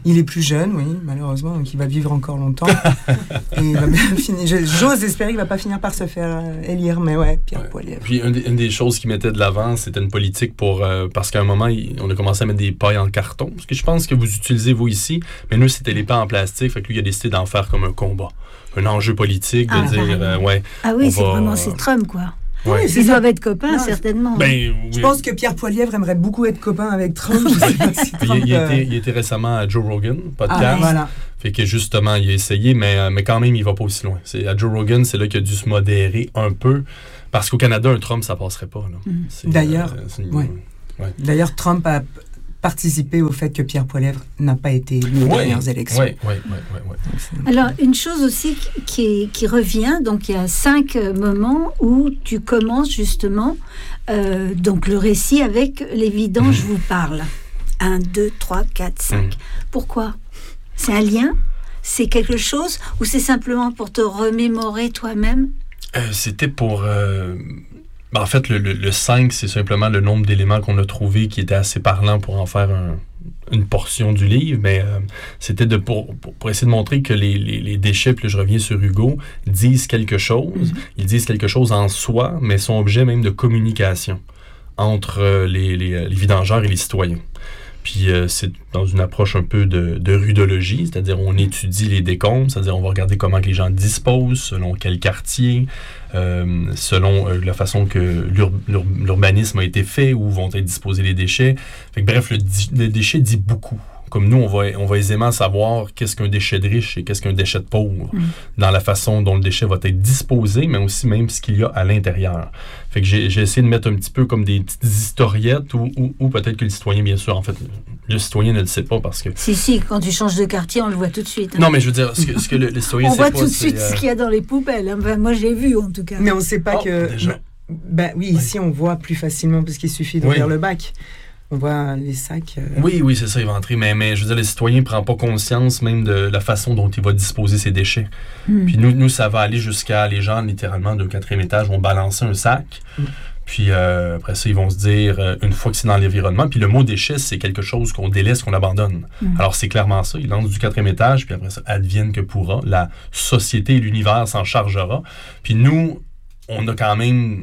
Il est plus jeune, oui, malheureusement, donc il va vivre encore longtemps. Et il va bien finir. J'ose espérer qu'il ne va pas finir par se faire élire, mais ouais, Pierre ouais. Poilievre. Puis une des, une des choses qu'il mettait de l'avant, c'était une politique pour... Euh, parce qu'à un moment, il, on a commencé à mettre des pailles en carton, ce que je pense que vous utilisez, vous, ici, mais nous, c'était les pailles en plastique, fait que lui, il a décidé d'en faire comme un combat. Un enjeu politique, de ah, dire, euh, ouais... Ah oui, c'est va, vraiment, c'est Trump, quoi. Ouais. Ils doivent être copains, non, certainement. Ben, oui. Je pense que Pierre Poilievre aimerait beaucoup être copain avec Trump. Je sais pas si Trump il, il, euh... était, il était récemment à Joe Rogan, podcast. Ah, voilà. Fait que justement, il a essayé, mais, mais quand même, il va pas aussi loin. C'est, à Joe Rogan, c'est là qu'il a dû se modérer un peu. Parce qu'au Canada, un Trump, ça passerait pas. Là. Mm. D'ailleurs, euh, une... ouais. Ouais. D'ailleurs, Trump a participé au fait que Pierre Poilievre n'a pas été élu aux ouais. dernières élections. Oui, oui, oui. Ouais, ouais. Alors, une chose aussi qui, qui revient, donc il y a cinq moments où tu commences justement euh, donc le récit avec l'évident, je vous parle. Un, deux, trois, quatre, cinq. Mm. Pourquoi ? C'est un lien ? C'est quelque chose ou c'est simplement pour te remémorer toi-même ? euh, C'était pour... Euh... Ben, en fait, le, le, le cinq, c'est simplement le nombre d'éléments qu'on a trouvés qui étaient assez parlants pour en faire un, une portion du livre, mais euh, c'était de, pour, pour, pour essayer de montrer que les, les, les déchets, puis là, je reviens sur Hugo, disent quelque chose. Mm-hmm. Ils disent quelque chose en soi, mais sont objet même de communication entre euh, les, les, les vidangeurs et les citoyens. Puis euh, c'est dans une approche un peu de, de rudologie, c'est-à-dire on étudie les décombres, c'est-à-dire on va regarder comment que les gens disposent, selon quel quartier, euh, selon euh, la façon que l'ur, l'ur, l'urbanisme a été fait, où vont être disposés les déchets. Fait que, bref, le, le déchet dit beaucoup. Comme nous, on va, on va aisément savoir qu'est-ce qu'un déchet de riche et qu'est-ce qu'un déchet de pauvre, mmh. dans la façon dont le déchet va être disposé, mais aussi même ce qu'il y a à l'intérieur. Fait que j'ai, j'ai essayé de mettre un petit peu comme des petites historiettes, ou, ou, ou peut-être que le citoyen, bien sûr, en fait, le citoyen ne le sait pas parce que... Si, si, quand tu changes de quartier, on le voit tout de suite. Hein. Non, mais je veux dire, ce que, ce que le, le citoyen on sait voit pas, tout de suite euh... ce qu'il y a dans les poubelles. Hein. Enfin, moi, j'ai vu, en tout cas. Mais on ne sait pas oh, que... Déjà. Ben oui, oui, ici, on voit plus facilement parce qu'il suffit d'ouvrir oui. le bac. On voit les sacs. Euh... Oui, oui, c'est ça, il va entrer. Mais, mais je veux dire, le citoyen ne prend pas conscience même de la façon dont il va disposer ses déchets. Mm. Puis nous, nous, ça va aller jusqu'à les gens, littéralement, de quatrième étage, vont balancer un sac. Mm. Puis euh, après ça, ils vont se dire, euh, une fois que c'est dans l'environnement, puis le mot déchet, c'est quelque chose qu'on délaisse, qu'on abandonne. Mm. Alors c'est clairement ça. Ils lancent du quatrième étage, puis après ça, advienne que pourra. La société et l'univers s'en chargera. Puis nous, on a quand même...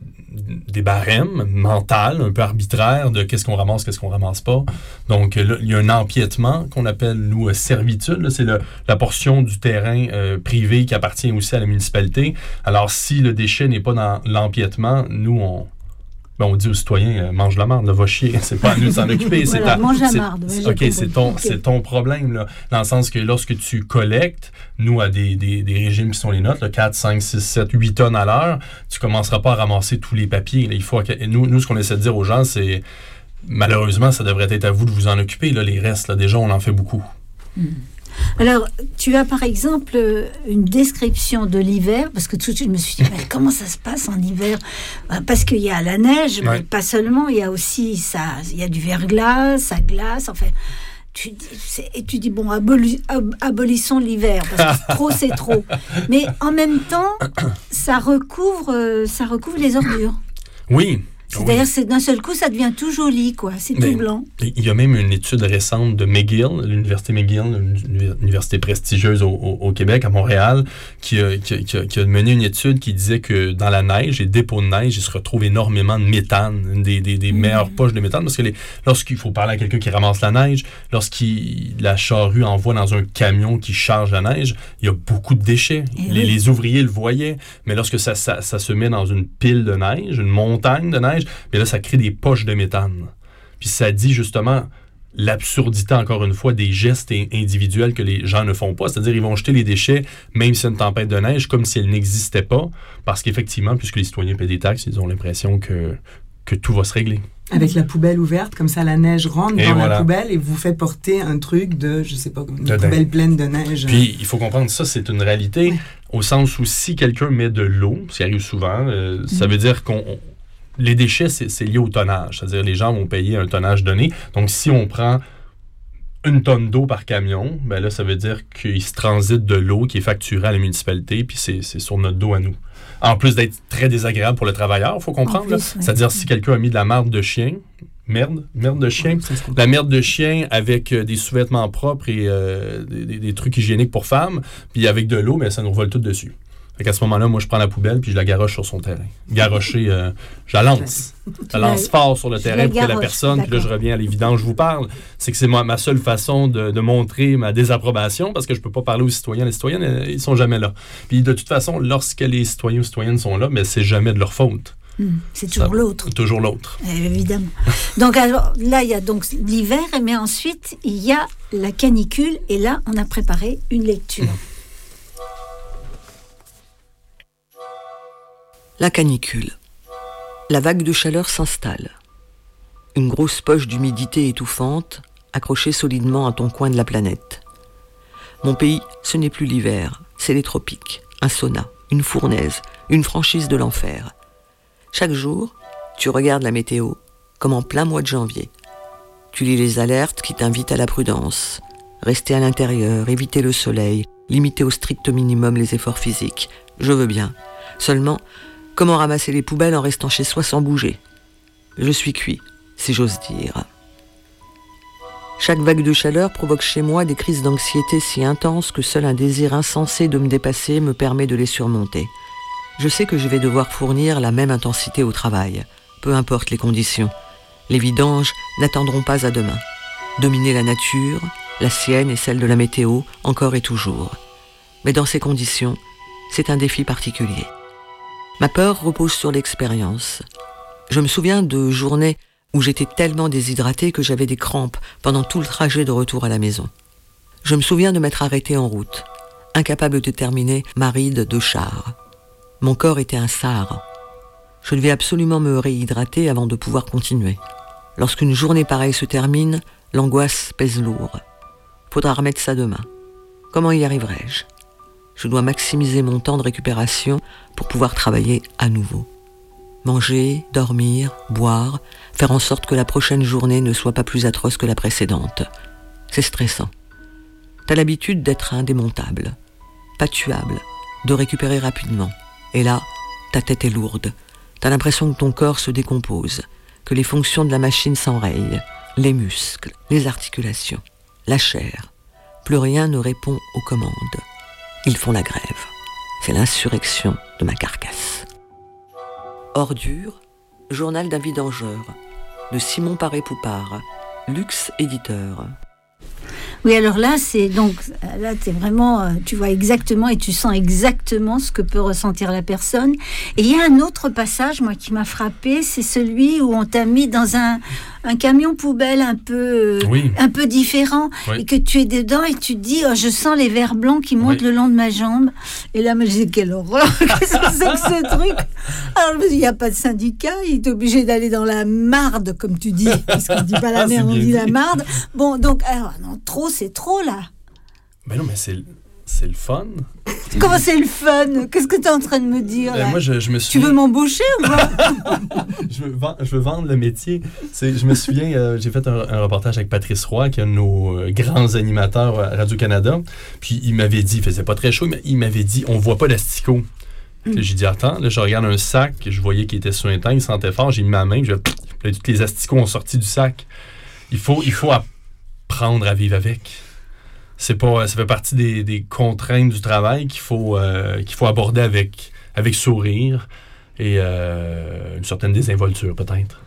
des barèmes mentales, un peu arbitraires de qu'est-ce qu'on ramasse, qu'est-ce qu'on ramasse pas. Donc là, il y a un empiètement qu'on appelle, nous, servitude. Là, c'est le, la portion du terrain euh, privé qui appartient aussi à la municipalité. Alors, si le déchet n'est pas dans l'empiètement, nous, on... Ben, on dit aux citoyens, euh, mange la marde, là, va chier, c'est pas à nous de s'en occuper. Voilà, c'est ta, mange la c'est, marde. C'est, OK, c'est ton, okay. c'est ton problème, là, dans le sens que lorsque tu collectes, nous, à des, des, des régimes qui sont les nôtres, là, quatre, cinq, six, sept, huit tonnes à l'heure, tu commenceras pas à ramasser tous les papiers. Là, il faut, nous, nous, ce qu'on essaie de dire aux gens, c'est, malheureusement, ça devrait être à vous de vous en occuper. Là, les restes, là, déjà, on en fait beaucoup. Mm. Alors, tu as par exemple une description de l'hiver, parce que tout de suite je me suis dit, mais comment ça se passe en hiver ? Parce qu'il y a la neige, ouais. mais pas seulement, il y a aussi ça, il y a du verglas, ça glace, enfin... Tu dis, c'est, et tu dis, bon, aboli, ab, abolissons l'hiver, parce que trop, c'est trop. Mais en même temps, ça recouvre, ça recouvre les ordures. Oui. C'est-à-dire oui. c'est d'un seul coup, ça devient tout joli, quoi. C'est mais, tout blanc. Il y a même une étude récente de McGill, l'université McGill, une université prestigieuse au, au, au Québec, à Montréal, qui a, qui, a, qui, a, qui a mené une étude qui disait que dans la neige, les dépôts de neige, il se retrouve énormément de méthane, une des, des, des mmh. meilleures poches de méthane, parce que les, lorsqu'il faut parler à quelqu'un qui ramasse la neige, lorsqu'il la charrue envoie dans un camion qui charge la neige, il y a beaucoup de déchets. Les, oui. les ouvriers le voyaient, mais lorsque ça, ça, ça se met dans une pile de neige, une montagne de neige, mais là, ça crée des poches de méthane. Puis ça dit justement l'absurdité, encore une fois, des gestes individuels que les gens ne font pas. C'est-à-dire, ils vont jeter les déchets, même s'il y a une tempête de neige, comme si elle n'existait pas. Parce qu'effectivement, puisque les citoyens paient des taxes, ils ont l'impression que, que tout va se régler. Avec la poubelle ouverte, comme ça, la neige rentre et dans voilà. la poubelle et vous fait porter un truc de, je sais pas, une de poubelle dingue. Pleine de neige. Puis, il faut comprendre, ça, c'est une réalité, ouais. au sens où si quelqu'un met de l'eau, ce qui arrive souvent, euh, mmh. ça veut dire qu'on... On, les déchets, c'est, c'est lié au tonnage. C'est-à-dire, les gens vont payer un tonnage donné. Donc, si on prend une tonne d'eau par camion, ben là, ça veut dire qu'il se transite de l'eau qui est facturée à la municipalité, puis c'est, c'est sur notre dos à nous. En plus d'être très désagréable pour le travailleur, il faut comprendre. Plus, là, oui. C'est-à-dire, si quelqu'un a mis de la marde de chien, merde, merde de chien. La merde de chien avec euh, des sous-vêtements propres et euh, des, des, des trucs hygiéniques pour femmes. Puis avec de l'eau, mais ça nous revole tout dessus. Fait qu'à ce moment-là, moi, je prends la poubelle puis je la garoche sur son terrain. Garocher, euh, je la lance. Je la lance fort sur le terrain pour que la personne, puis là, je reviens à l'évidence, je vous parle, c'est que c'est moi, ma seule façon de, de montrer ma désapprobation parce que je peux pas parler aux citoyens. Les citoyennes, ils sont jamais là. Puis de toute façon, lorsque les citoyens ou citoyennes sont là, mais c'est jamais de leur faute. Mmh, c'est toujours ça, l'autre. Toujours l'autre. Euh, évidemment. Donc alors, là, il y a donc l'hiver, mais ensuite, il y a la canicule, et là, on a préparé une lecture. La canicule. La vague de chaleur s'installe. Une grosse poche d'humidité étouffante, accrochée solidement à ton coin de la planète. Mon pays, ce n'est plus l'hiver, c'est les tropiques. Un sauna, une fournaise, une franchise de l'enfer. Chaque jour, tu regardes la météo, comme en plein mois de janvier. Tu lis les alertes qui t'invitent à la prudence. Rester à l'intérieur, éviter le soleil, limiter au strict minimum les efforts physiques. Je veux bien. Seulement, comment ramasser les poubelles en restant chez soi sans bouger ? Je suis cuit, si j'ose dire. Chaque vague de chaleur provoque chez moi des crises d'anxiété si intenses que seul un désir insensé de me dépasser me permet de les surmonter. Je sais que je vais devoir fournir la même intensité au travail, peu importe les conditions. Les vidanges n'attendront pas à demain. Dominer la nature, la sienne et celle de la météo, encore et toujours. Mais dans ces conditions, c'est un défi particulier. Ma peur repose sur l'expérience. Je me souviens de journées où j'étais tellement déshydratée que j'avais des crampes pendant tout le trajet de retour à la maison. Je me souviens de m'être arrêtée en route, incapable de terminer ma ride de char. Mon corps était un Sahara. Je devais absolument me réhydrater avant de pouvoir continuer. Lorsqu'une journée pareille se termine, l'angoisse pèse lourd. Faudra remettre ça demain. Comment y arriverai-je ? Je dois maximiser mon temps de récupération pour pouvoir travailler à nouveau. Manger, dormir, boire, faire en sorte que la prochaine journée ne soit pas plus atroce que la précédente. C'est stressant. T'as l'habitude d'être indémontable, pas tuable, de récupérer rapidement. Et là, ta tête est lourde. T'as l'impression que ton corps se décompose, que les fonctions de la machine s'enrayent, les muscles, les articulations, la chair. Plus rien ne répond aux commandes. Ils font la grève. C'est l'insurrection de ma carcasse. Ordure, journal d'un vidangeur, de Simon Paré-Poupard, Luxe éditeur. Oui, alors là, c'est donc là, t'es vraiment, tu vois exactement et tu sens exactement ce que peut ressentir la personne. Et il y a un autre passage, moi, qui m'a frappée, c'est celui où on t'a mis dans un, un camion poubelle un peu, oui. un peu différent, oui. Et que tu es dedans et tu te dis, oh, je sens les vers blancs qui montent oui. le long de ma jambe. Et là, moi, je dis, quelle horreur, qu'est-ce que c'est que ce truc ? Alors, je me dis, il n'y a pas de syndicat, il est obligé d'aller dans la marde, comme tu dis, parce qu'on ne dit pas la merde, on dit la marde. Bon, donc, alors, non, trop, c'est trop, là. Ben non, mais c'est, c'est le fun. Comment c'est le fun ? Qu'est-ce que tu es en train de me dire, ben là ? Moi, je, je me suis... Tu veux m'embaucher ou pas ? je, veux vendre, je veux vendre le métier. C'est, je me souviens, euh, j'ai fait un, un reportage avec Patrice Roy, qui est un de nos euh, grands animateurs à Radio-Canada. Puis il m'avait dit, il faisait pas très chaud, mais il m'avait dit, on voit pas l'asticot. Mm. J'ai dit, attends, là, je regarde un sac, je voyais qu'il était sur un tank, il sentait fort, j'ai mis ma main, je, là, tous les asticots ont sorti du sac. Il faut, il faut apprendre à vivre avec. C'est pas, ça fait partie des, des contraintes du travail qu'il faut, euh, qu'il faut aborder avec, avec sourire et euh, une certaine désinvolture, peut-être.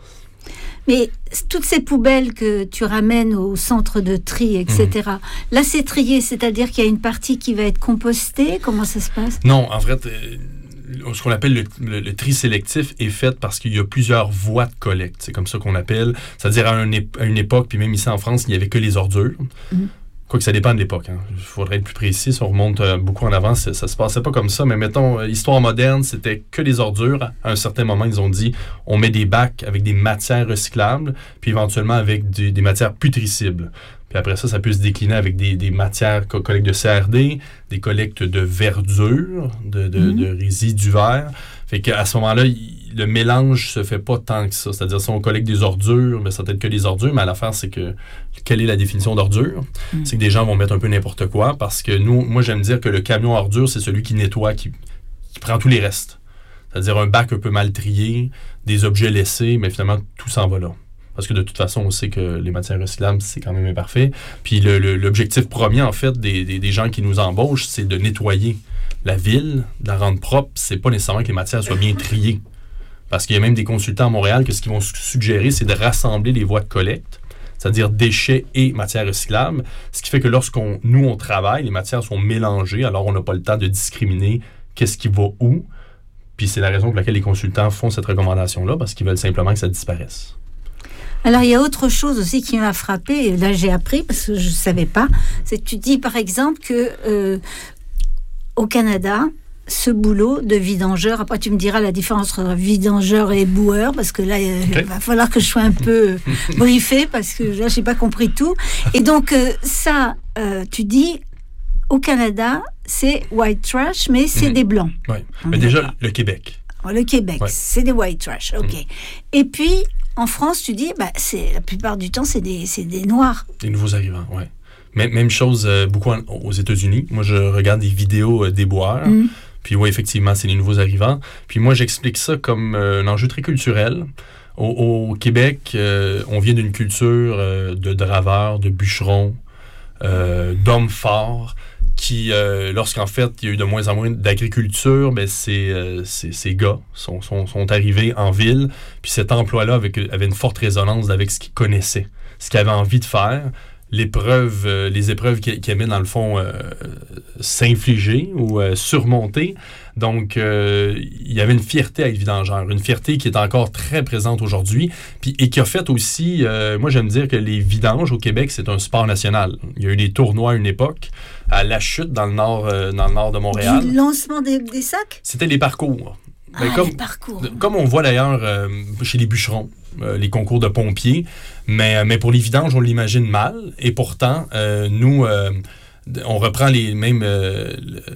Mais toutes ces poubelles que tu ramènes au centre de tri, et cetera, mmh. là, c'est trié, c'est-à-dire qu'il y a une partie qui va être compostée. Comment ça se passe? Non, en fait, euh, ce qu'on appelle le, le, le tri sélectif est fait parce qu'il y a plusieurs voies de collecte. C'est comme ça qu'on appelle. C'est-à-dire à, un, à une époque, puis même ici en France, il n'y avait que les ordures. Mmh. Quoique ça dépend de l'époque. Hein. Il faudrait être plus précis. Si on remonte euh, beaucoup en avant, ça, ça se passait pas comme ça. Mais mettons, euh, histoire moderne, c'était que les ordures. À un certain moment, ils ont dit, on met des bacs avec des matières recyclables, puis éventuellement avec du, des matières putricibles. Puis après ça, ça peut se décliner avec des, des matières, co- collecte de C R D, des collectes de verdure, de, de, mm-hmm. de résidus verts. Fait qu'à ce moment-là, il, le mélange se fait pas tant que ça. C'est-à-dire, si on collecte des ordures, mais ça peut être que des ordures, mais à l'affaire, c'est que, quelle est la définition d'ordure? Mm. C'est que des gens vont mettre un peu n'importe quoi, parce que nous, moi, j'aime dire que le camion ordure, c'est celui qui nettoie, qui, qui prend tous les restes. C'est-à-dire un bac un peu mal trié, des objets laissés, mais finalement, tout s'en va là. parce que de toute façon, on sait que les matières recyclables, c'est quand même imparfait. Puis le, le, l'objectif premier, en fait, des, des, des gens qui nous embauchent, c'est de nettoyer la ville, de la rendre propre. C'est pas nécessairement que les matières soient bien triées. Parce qu'il y a même des consultants à Montréal que ce qu'ils vont suggérer, c'est de rassembler les voies de collecte, c'est-à-dire déchets et matières recyclables, ce qui fait que lorsqu'on nous, on travaille, les matières sont mélangées, alors on n'a pas le temps de discriminer qu'est-ce qui va où. Puis c'est la raison pour laquelle les consultants font cette recommandation-là, parce qu'ils veulent simplement que ça disparaisse. Alors, il y a autre chose aussi qui m'a frappée, et là j'ai appris, parce que je ne savais pas, c'est que tu dis par exemple que euh, au Canada, ce boulot de vidangeur, après tu me diras la différence entre vidangeur et boueur, parce que là, okay. il va falloir que je sois un peu briefée, parce que là, je n'ai pas compris tout. Et donc, euh, ça, euh, tu dis, au Canada, c'est white trash, mais c'est mmh. des blancs. Oui, mais déjà, le Québec. Le Québec, ouais. c'est des white trash, OK. Mmh. Et puis, en France, tu dis, bah, c'est, la plupart du temps, c'est des, c'est des Noirs. Des nouveaux arrivants, oui. Même, même chose euh, beaucoup en, aux États-Unis. Moi, je regarde des vidéos euh, d'éboueurs. Mmh. Puis oui, effectivement, c'est les nouveaux arrivants. Puis moi, j'explique ça comme euh, un enjeu très culturel. Au, au Québec, euh, on vient d'une culture euh, de draveurs, de bûcherons, euh, d'hommes forts, qui, euh, lorsqu'en fait, il y a eu de moins en moins d'agriculture, ben c'est, euh, c'est, ces gars sont, sont, sont arrivés en ville. Puis cet emploi-là avait, avait une forte résonance avec ce qu'ils connaissaient, ce qu'ils avaient envie de faire. L'épreuve, euh, les épreuves qu'ils aimaient, dans le fond, euh, s'infliger ou euh, surmonter. Donc, euh, il y avait une fierté à être vidangeur, une fierté qui est encore très présente aujourd'hui, puis, et qui a fait aussi, euh, moi j'aime dire que les vidanges au Québec, c'est un sport national. Il y a eu des tournois à une époque, à La Chute, dans le nord, euh, dans le nord de Montréal. Du lancement des, des sacs? C'était les parcours. Ah, ben, comme, les parcours. Comme on voit d'ailleurs euh, chez les bûcherons. Euh, les concours de pompiers, mais, mais pour les vidanges, on l'imagine mal, et pourtant, euh, nous, euh, on reprend les mêmes, euh,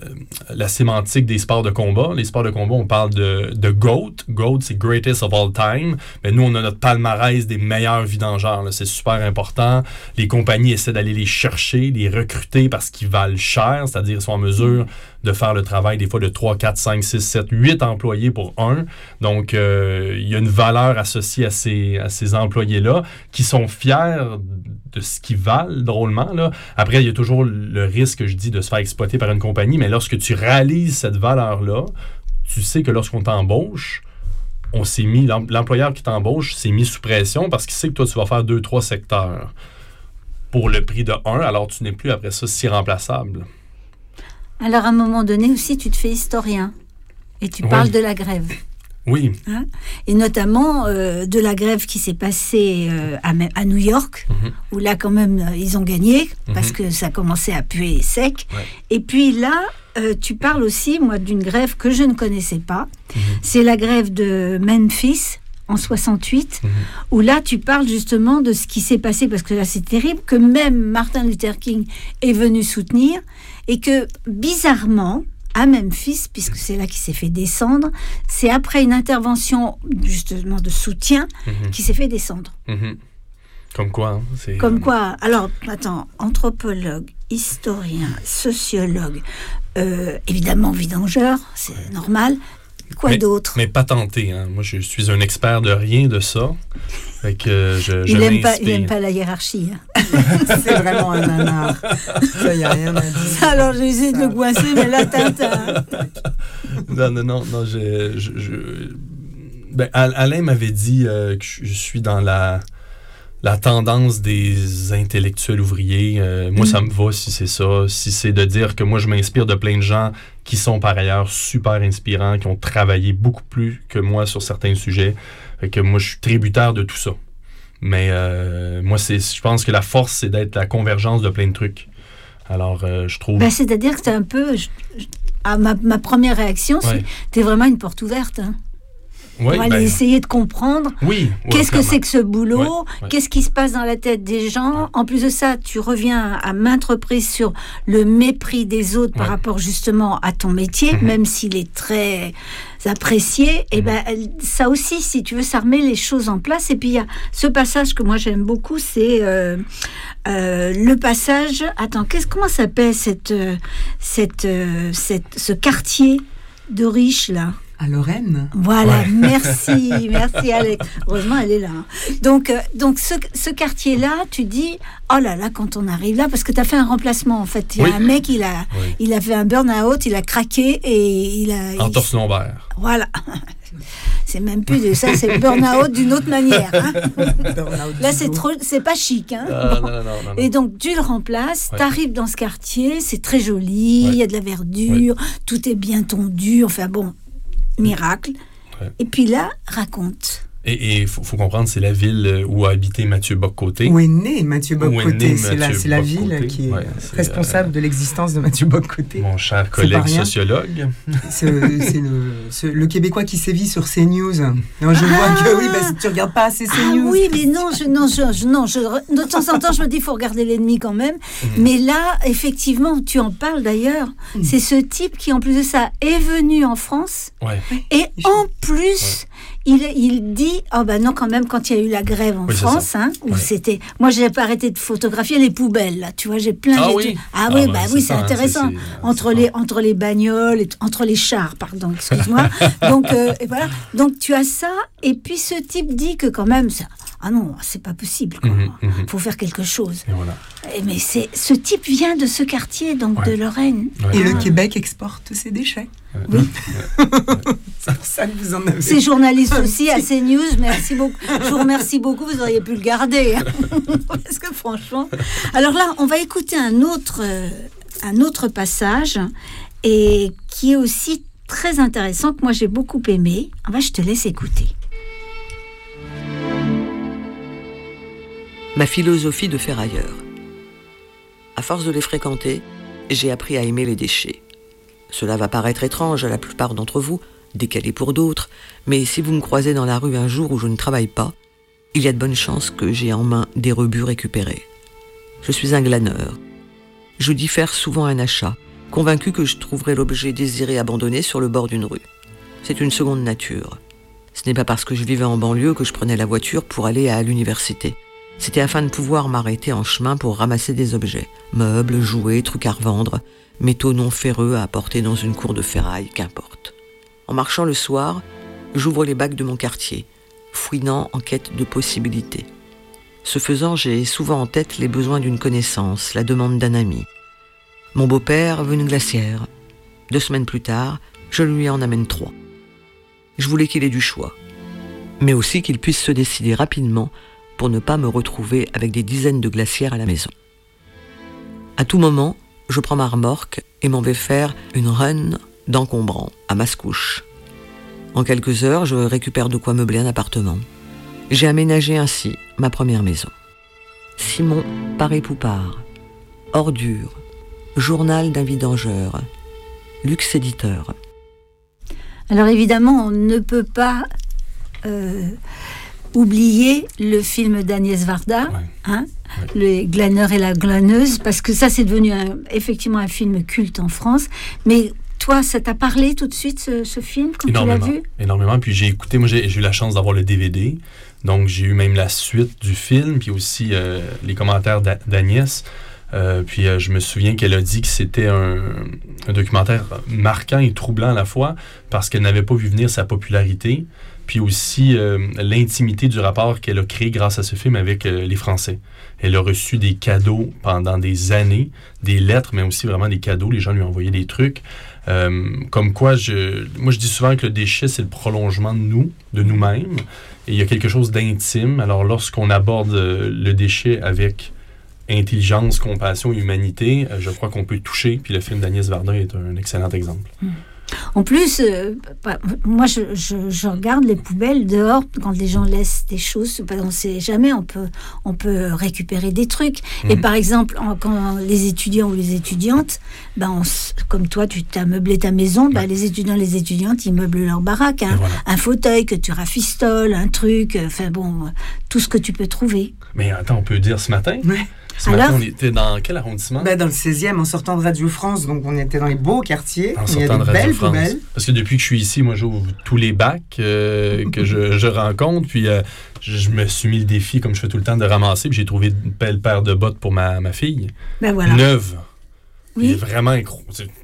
la sémantique des sports de combat. Les sports de combat, on parle de, de GOAT. GOAT, c'est Greatest of All Time. Mais nous, on a notre palmarès des meilleurs vidangeurs. Là. C'est super important. Les compagnies essaient d'aller les chercher, les recruter parce qu'ils valent cher, c'est-à-dire ils sont en mesure de faire le travail des fois de trois, quatre, cinq, six, sept, huit employés pour un. Donc, euh, il y a une valeur associée à ces, à ces employés-là qui sont fiers de ce qu'ils valent, drôlement. Là. Après, il y a toujours le risque, je dis, de se faire exploiter par une compagnie, mais lorsque tu réalises cette valeur-là, tu sais que lorsqu'on t'embauche, on s'est mis, l'employeur qui t'embauche s'est mis sous pression parce qu'il sait que toi, tu vas faire deux, trois secteurs pour le prix de un, alors tu n'es plus après ça si remplaçable. Alors, à un moment donné aussi, tu te fais historien et tu parles oui. de la grève. Oui. Hein? Et notamment euh, de la grève qui s'est passée euh, à, à New York, mm-hmm. où là, quand même, euh, ils ont gagné mm-hmm. parce que ça commençait à puer sec. Ouais. Et puis là, euh, tu parles aussi, moi, d'une grève que je ne connaissais pas. Mm-hmm. C'est la grève de Memphis en soixante-huit, mm-hmm. où là, tu parles justement de ce qui s'est passé, parce que là, c'est terrible, que même Martin Luther King est venu soutenir, et que, bizarrement, à Memphis, puisque c'est là qu'il s'est fait descendre, c'est après une intervention, justement, de soutien, mm-hmm. qu'il s'est fait descendre. Mm-hmm. Comme quoi, hein, c'est... Comme quoi, alors, attends, anthropologue, historien, sociologue, euh, évidemment vidangeur, c'est ouais. normal. Quoi mais, d'autre? Mais pas tenté. Hein. Moi, je suis un expert de rien de ça. Fait que je, je il n'aime pas, il aime pas la hiérarchie. Hein. C'est vraiment un nanar. Ça, il n'y a rien à dire. Ça, alors, j'ai essayé de le coincer, mais là, Tintin. non, non, non. non je, je, je... Ben, Alain m'avait dit euh, que je, je suis dans la... la tendance des intellectuels ouvriers, euh, moi, mmh. ça me va si c'est ça. Si c'est de dire que moi, je m'inspire de plein de gens qui sont par ailleurs super inspirants, qui ont travaillé beaucoup plus que moi sur certains sujets. Fait que moi, je suis tributaire de tout ça. Mais euh, moi, c'est, je pense que la force, c'est d'être la convergence de plein de trucs. Alors, euh, je trouve... Ben, c'est-à-dire que c'est un peu... Je, je, à ma, ma première réaction, ouais. c'est t'es vraiment une porte ouverte, hein. Oui, pour aller ben, essayer de comprendre oui, ouais, qu'est-ce clairement. que c'est que ce boulot, ouais, ouais. qu'est-ce qui se passe dans la tête des gens. En plus de ça, tu reviens à maintes reprises sur le mépris des autres ouais. par rapport justement à ton métier, mm-hmm. même s'il est très apprécié. Mm-hmm. Et ben ça aussi, si tu veux, ça remet les choses en place. Et puis il y a ce passage que moi j'aime beaucoup, c'est euh, euh, le passage. Attends, qu'est-ce comment s'appelle cette, cette, cette, ce quartier de riches là? À Lorraine. Voilà, Ouais. merci, merci Alex. Heureusement, elle est là. hein. Donc, euh, donc ce, ce quartier-là, tu dis, oh là là, quand on arrive là, parce que tu as fait un remplacement, en fait. Il y a Oui. un mec, il a, Oui. il a fait un burn-out, il a craqué et il a... il- Entorse lombaire. Voilà. C'est même plus de ça, c'est le burn-out d'une autre manière. hein. Là, c'est trop, c'est pas chic. Hein. Ah, non, non, non, non, non. Et donc, tu le remplaces, Ouais. tu arrives dans ce quartier, c'est très joli, il Ouais. y a de la verdure, tout est bien tondu, enfin bon, miracle. Ouais. Et puis là, raconte. Et il faut, faut comprendre, c'est la ville où a habité Mathieu Bock-Côté. Où est né Mathieu Où est né Bock-Côté. C'est la, Mathieu c'est la Bock-Côté. ville qui est Ouais, c'est, responsable euh, de l'existence de Mathieu Bock-Côté. Mon cher C'est collègue pas rien. sociologue. C'est, c'est le, ce- le Québécois qui sévit sur CNews. Non, je vois que oui, bah, si tu regardes pas assez Ah CNews. oui, mais non, je, non, je, je- non je, de temps en temps, je me dis, il faut regarder l'ennemi quand même. Mm. Mais là, effectivement, tu en parles d'ailleurs, Mm. c'est ce type qui, en plus de ça, est venu en France. Ouais. Et en plus, il, il dit, oh ben non, quand même, quand il y a eu la grève en Oui, c'est France, ça. hein, où Ouais. c'était, moi, j'ai pas arrêté de photographier les poubelles, là, tu vois, j'ai plein Ah d'études. oui. Ah, Ah oui, ouais, bah c'est oui, ça, c'est hein, intéressant. c'est- c'est- entre c'est les, fort. entre les bagnoles, et, entre les chars, pardon, excuse-moi. Donc, euh, et voilà. Donc, tu as ça, et puis ce type dit que quand même, ça, ah non, c'est pas possible, quoi. Mhm, mhm. Faut faire quelque chose. Et voilà. Et mais c'est, ce type vient de ce quartier, donc Ouais. de Lorraine. Ouais. Et le Ah. Québec exporte ses déchets. Ouais. C'est pour ça que vous en avez. C'est journaliste aussi à CNews, merci beaucoup. Je vous remercie beaucoup, vous auriez pu le garder. hein. Parce que franchement. Alors là, on va écouter un autre, euh, un autre passage et qui est aussi très intéressant, que moi j'ai beaucoup aimé. Ah bah, je te laisse écouter. Ma philosophie de ferrailleur. À force de les fréquenter, j'ai appris à aimer les déchets. Cela va paraître étrange à la plupart d'entre vous, décalé pour d'autres, mais si vous me croisez dans la rue un jour où je ne travaille pas, il y a de bonnes chances que j'ai en main des rebuts récupérés. Je suis un glaneur. Je diffère souvent un achat, convaincu que je trouverai l'objet désiré abandonné sur le bord d'une rue. C'est une seconde nature. Ce n'est pas parce que je vivais en banlieue que je prenais la voiture pour aller à l'université. C'était afin de pouvoir m'arrêter en chemin pour ramasser des objets, meubles, jouets, trucs à revendre, métaux non ferreux à apporter dans une cour de ferraille, qu'importe. En marchant le soir, j'ouvre les bacs de mon quartier, fouinant en quête de possibilités. Ce faisant, j'ai souvent en tête les besoins d'une connaissance, la demande d'un ami. Mon beau-père veut une glacière. Deux semaines plus tard, je lui en amène trois. Je voulais qu'il ait du choix, mais aussi qu'il puisse se décider rapidement pour ne pas me retrouver avec des dizaines de glacières à la maison. À tout moment, je prends ma remorque et m'en vais faire une run d'encombrant à Mascouche. En quelques heures, je récupère de quoi meubler un appartement. J'ai aménagé ainsi ma première maison. Simon Paré-Poupard, Ordure, Journal d'un vidangeur, Luxe éditeur. Alors évidemment, on ne peut pas euh, oublier le film d'Agnès Varda, Ouais. hein, Ouais. Le glaneur et la glaneuse, parce que ça c'est devenu un- effectivement un film culte en France. Mais toi, ça t'a parlé tout de suite ce, ce film quand tu l'as Énormément. vu? Énormément. Puis j'ai écouté, moi j'ai, j'ai eu la chance d'avoir le D V D. Donc j'ai eu même la suite du film, puis aussi euh, les commentaires d'A- d'Agnès. Euh, puis euh, je me souviens qu'elle a dit que c'était un, un documentaire marquant et troublant à la fois parce qu'elle n'avait pas vu venir sa popularité, puis aussi euh, l'intimité du rapport qu'elle a créé grâce à ce film avec euh, les Français. Elle a reçu des cadeaux pendant des années, des lettres, mais aussi vraiment des cadeaux. Les gens lui envoyaient des trucs. Euh, comme quoi, je, moi je dis souvent que le déchet, c'est le prolongement de nous, de nous-mêmes. Et il y a quelque chose d'intime. Alors lorsqu'on aborde euh, le déchet avec intelligence, compassion et humanité, euh, je crois qu'on peut toucher. Puis le film d'Agnès Varda est un excellent exemple. En plus, euh, bah, moi, je, je, je regarde les poubelles dehors quand les gens laissent des choses. On ne sait jamais, on peut, on peut récupérer des trucs. Mhm. Et par exemple, en- quand les étudiants ou les étudiantes, ben on s- comme toi, tu t'as meublé ta maison, ben Ouais. les étudiants et les étudiantes, ils meublent leur baraque. Hein. Et voilà. Un fauteuil que tu rafistoles, un truc, euh, enfin bon, euh, tout ce que tu peux trouver. Mais attends, on peut dire ce matin? Ouais. Ce Alors? matin, on était dans quel arrondissement? Bah, dans le seizième, en sortant de Radio France, donc on était dans les beaux quartiers. En Il y a sortant des de Radio belles France. poubelles. Parce que depuis que je suis ici, moi, j'ouvre tous les bacs euh, que je, je rencontre. Puis euh, je, je me suis mis le défi, comme je fais tout le temps, de ramasser. Puis j'ai trouvé une belle paire de bottes pour ma, ma fille. Ben voilà. Neuve. Oui. Il est vraiment incro- c'est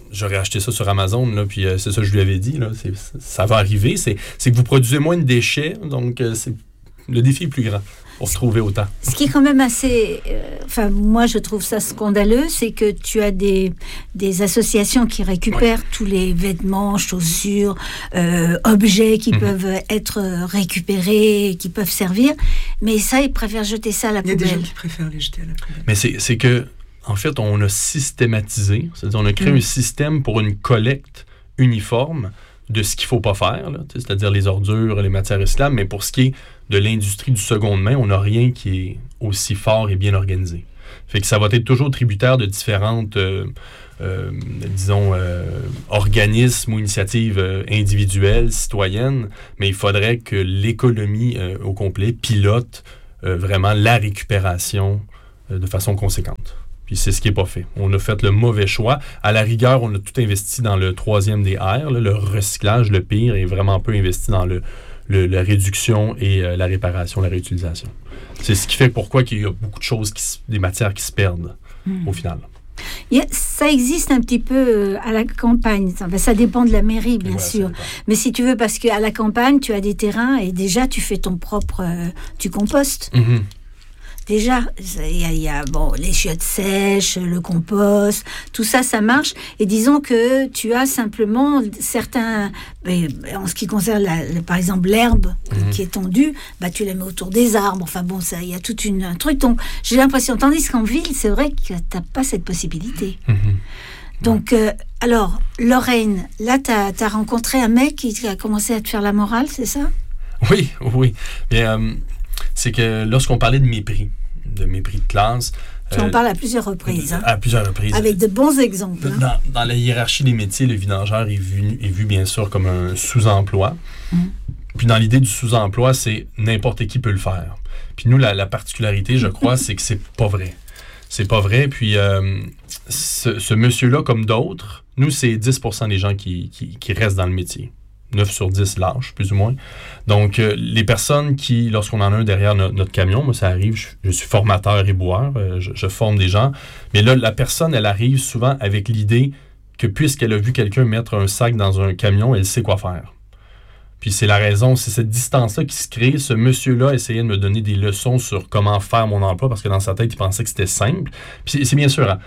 j'aurais acheté ça sur Amazon, là, puis euh, c'est ça que je lui avais dit, là, c'est, ça va arriver, c'est, c'est que vous produisez moins de déchets, donc euh, c'est, le défi est plus grand pour trouver autant. Ce qui est quand même assez... Euh, enfin, moi, je trouve ça scandaleux, c'est que tu as des, des associations qui récupèrent ouais. tous les vêtements, chaussures, euh, objets qui mmh. peuvent être récupérés, qui peuvent servir, mais ça, ils préfèrent jeter ça à la poubelle. Il y a des gens qui préfèrent les jeter à la poubelle. Mais c'est, c'est que, en fait, on a systématisé, c'est-à-dire on a créé mmh. un système pour une collecte uniforme de ce qu'il ne faut pas faire, là, c'est-à-dire les ordures, les matières recyclables, mais pour ce qui est de l'industrie du seconde main, on n'a rien qui est aussi fort et bien organisé. Fait que ça va être toujours tributaire de différentes, euh, euh, disons, euh, organismes ou initiatives euh, individuelles, citoyennes, mais il faudrait que l'économie euh, au complet pilote euh, vraiment la récupération euh, de façon conséquente. Puis c'est ce qui n'est pas fait. On a fait le mauvais choix. À la rigueur, on a tout investi dans le troisième des R, là, le recyclage, le pire, et vraiment peu investi dans le, le, la réduction et euh, la réparation, la réutilisation. C'est ce qui fait pourquoi il y a beaucoup de choses, qui, des matières qui se perdent mmh. au final. Yeah, ça existe un petit peu à la campagne. Ça, ça dépend de la mairie, bien ouais, sûr. Mais si tu veux, parce qu'à la campagne, tu as des terrains et déjà, tu fais ton propre... Euh, tu compostes. Mmh. Déjà, il y a, il y a bon, les chiottes sèches, le compost, tout ça, ça marche. Et disons que tu as simplement certains... En ce qui concerne, la, la, par exemple, l'herbe mmh. qui est tondue, bah, tu la mets autour des arbres. Enfin bon, ça, il y a tout une, un truc. Donc, j'ai l'impression... Tandis qu'en ville, c'est vrai que tu n'as pas cette possibilité. Mmh. Donc, euh, alors, Lorraine, là, tu as rencontré un mec qui a commencé à te faire la morale, c'est ça? Oui, oui. Bien, euh, c'est que lorsqu'on parlait de mépris, de mépris de classe... Tu euh, en parles à plusieurs reprises. Hein? À plusieurs reprises. Avec de bons exemples. Hein? Dans, dans la hiérarchie des métiers, le vidangeur est vu, est vu bien sûr comme un sous-emploi. Mmh. Puis dans l'idée du sous-emploi, c'est n'importe qui peut le faire. Puis nous, la, la particularité, je crois, c'est que c'est pas vrai. C'est pas vrai. Puis euh, ce, ce monsieur-là, comme d'autres, nous, c'est dix pour cent des gens qui, qui, qui restent dans le métier. neuf sur dix lâches, plus ou moins. Donc, euh, les personnes qui, lorsqu'on en a un derrière no- notre camion, moi, ça arrive, je, je suis formateur éboueur, euh, je, je forme des gens, mais là, la personne, elle arrive souvent avec l'idée que puisqu'elle a vu quelqu'un mettre un sac dans un camion, elle sait quoi faire. Puis c'est la raison, c'est cette distance-là qui se crée. Ce monsieur-là essayait de me donner des leçons sur comment faire mon emploi, parce que dans sa tête, il pensait que c'était simple. Puis c'est, c'est bien sûr, hein,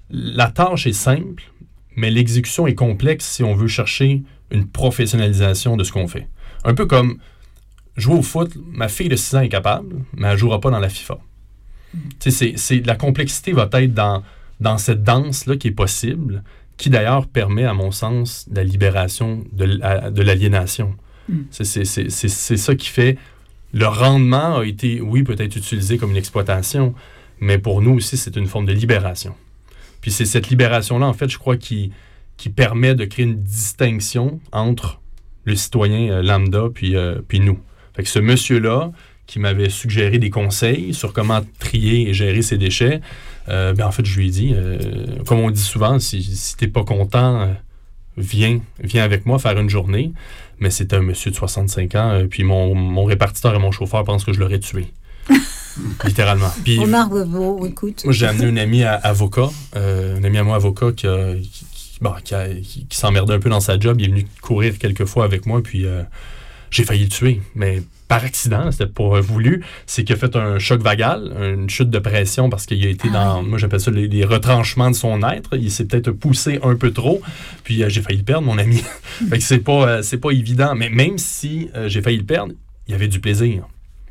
la tâche est simple, mais l'exécution est complexe si on veut chercher une professionnalisation de ce qu'on fait. Un peu comme jouer au foot, ma fille de six ans est capable, mais elle ne jouera pas dans la FIFA. Mm. Tu sais, c'est, c'est, la complexité va être dans, dans cette danse-là qui est possible, qui d'ailleurs permet, à mon sens, la libération de, de l'aliénation. Mm. C'est, c'est, c'est, c'est, c'est ça qui fait... Le rendement a été, oui, peut-être utilisé comme une exploitation, mais pour nous aussi, c'est une forme de libération. Puis c'est cette libération-là, en fait, je crois, qui... qui permet de créer une distinction entre le citoyen euh, lambda puis, euh, puis nous. Fait que ce monsieur-là, qui m'avait suggéré des conseils sur comment trier et gérer ses déchets, euh, ben en fait, je lui ai dit, euh, comme on dit souvent, si, si t'es pas content, euh, viens, viens avec moi faire une journée. Mais c'était un monsieur de soixante-cinq ans, euh, puis mon, mon répartiteur et mon chauffeur pensent que je l'aurais tué. Littéralement. Puis, Remarque, bon, écoute. Moi, j'ai amené un ami à, avocat, euh, un ami à moi avocat qui a... Qui, Bon, qui, a, qui, qui s'emmerdait un peu dans sa job. Il est venu courir quelques fois avec moi, puis euh, j'ai failli le tuer. Mais par accident, c'était pas voulu. C'est qu'il a fait un choc vagal, une chute de pression, parce qu'il a été ah. dans, moi j'appelle ça les, les retranchements de son être. Il s'est peut-être poussé un peu trop, puis euh, j'ai failli le perdre, mon ami. Fait que c'est pas, euh, c'est pas évident. Mais même si euh, j'ai failli le perdre, il y avait du plaisir.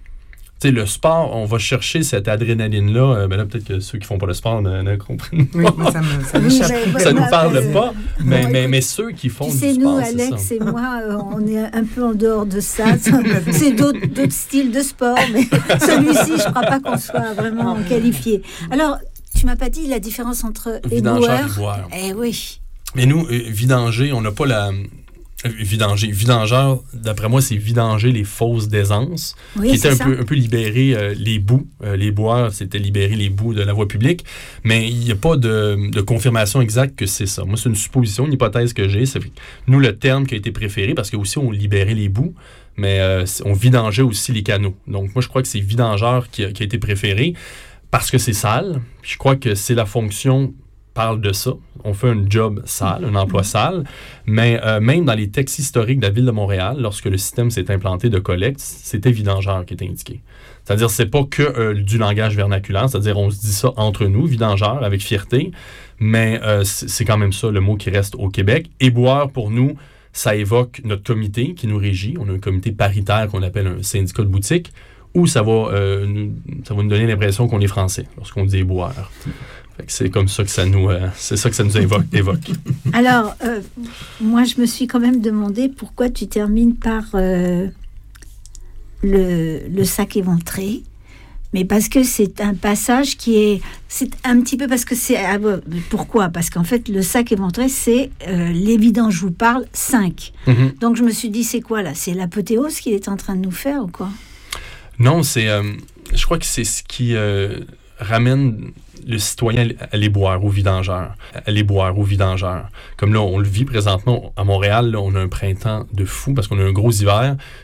Tu sais, le sport, on va chercher cette adrénaline-là. Euh, ben là, peut-être que ceux qui font pas le sport ne, ne comprennent pas. Oui, moi, ça me, ça me ça, ça nous parle euh, pas. Mais, mais, mais ceux qui font tu du sais, sport, nous, c'est Alex ça. et moi, euh, on est un peu en dehors de ça. C'est d'autres, d'autres styles de sport, mais celui-ci, je crois pas qu'on soit vraiment qualifié. Alors, tu m'as pas dit la différence entre éboueur et éboueur. Eh oui. Mais nous, euh, vidanger, on n'a pas la... Vidanger. Vidangeur, d'après moi, c'est vidanger les fosses d'aisance, oui, qui était un ça. peu, un peu libérer euh, les boues. Euh, les boueurs, c'était libérer les boues de la voie publique. Mais il n'y a pas de, de confirmation exacte que c'est ça. Moi, c'est une supposition, une hypothèse que j'ai. C'est nous, le terme qui a été préféré, parce que aussi on libérait les boues, mais euh, on vidangeait aussi les canaux. Donc, moi, je crois que c'est vidangeur qui a, qui a été préféré parce que c'est sale. Puis je crois que c'est la fonction parle de ça. On fait un job sale, un emploi sale, mais euh, même dans les textes historiques de la Ville de Montréal, lorsque le système s'est implanté de collecte, c'était vidangeur qui était indiqué. C'est-à-dire, c'est pas que euh, du langage vernaculaire, c'est-à-dire on se dit ça entre nous, vidangeur, avec fierté, mais euh, c'est, c'est quand même ça le mot qui reste au Québec. Éboire, pour nous, ça évoque notre comité qui nous régit. On a un comité paritaire qu'on appelle un syndicat de boutique, où ça va, euh, nous, ça va nous donner l'impression qu'on est français lorsqu'on dit éboire. Fait que c'est comme ça que ça nous, euh, c'est ça que ça nous évoque. évoque. Alors, euh, moi, je me suis quand même demandé pourquoi tu termines par euh, le, le sac éventré. Mais parce que c'est un passage qui est... C'est un petit peu parce que c'est... Ah, pourquoi ? Parce qu'en fait, le sac éventré, c'est euh, l'évident, je vous parle, cinq. Mm-hmm. Donc, je me suis dit, c'est quoi, là ? C'est l'apothéose qu'il est en train de nous faire, ou quoi ? Non, c'est... Euh, je crois que c'est ce qui euh, ramène le citoyen à l'éboire, au vidangeur. À l'éboire, au vidangeur. Comme là, on le vit présentement à Montréal, là, on a un printemps de fou parce qu'on a un gros hiver.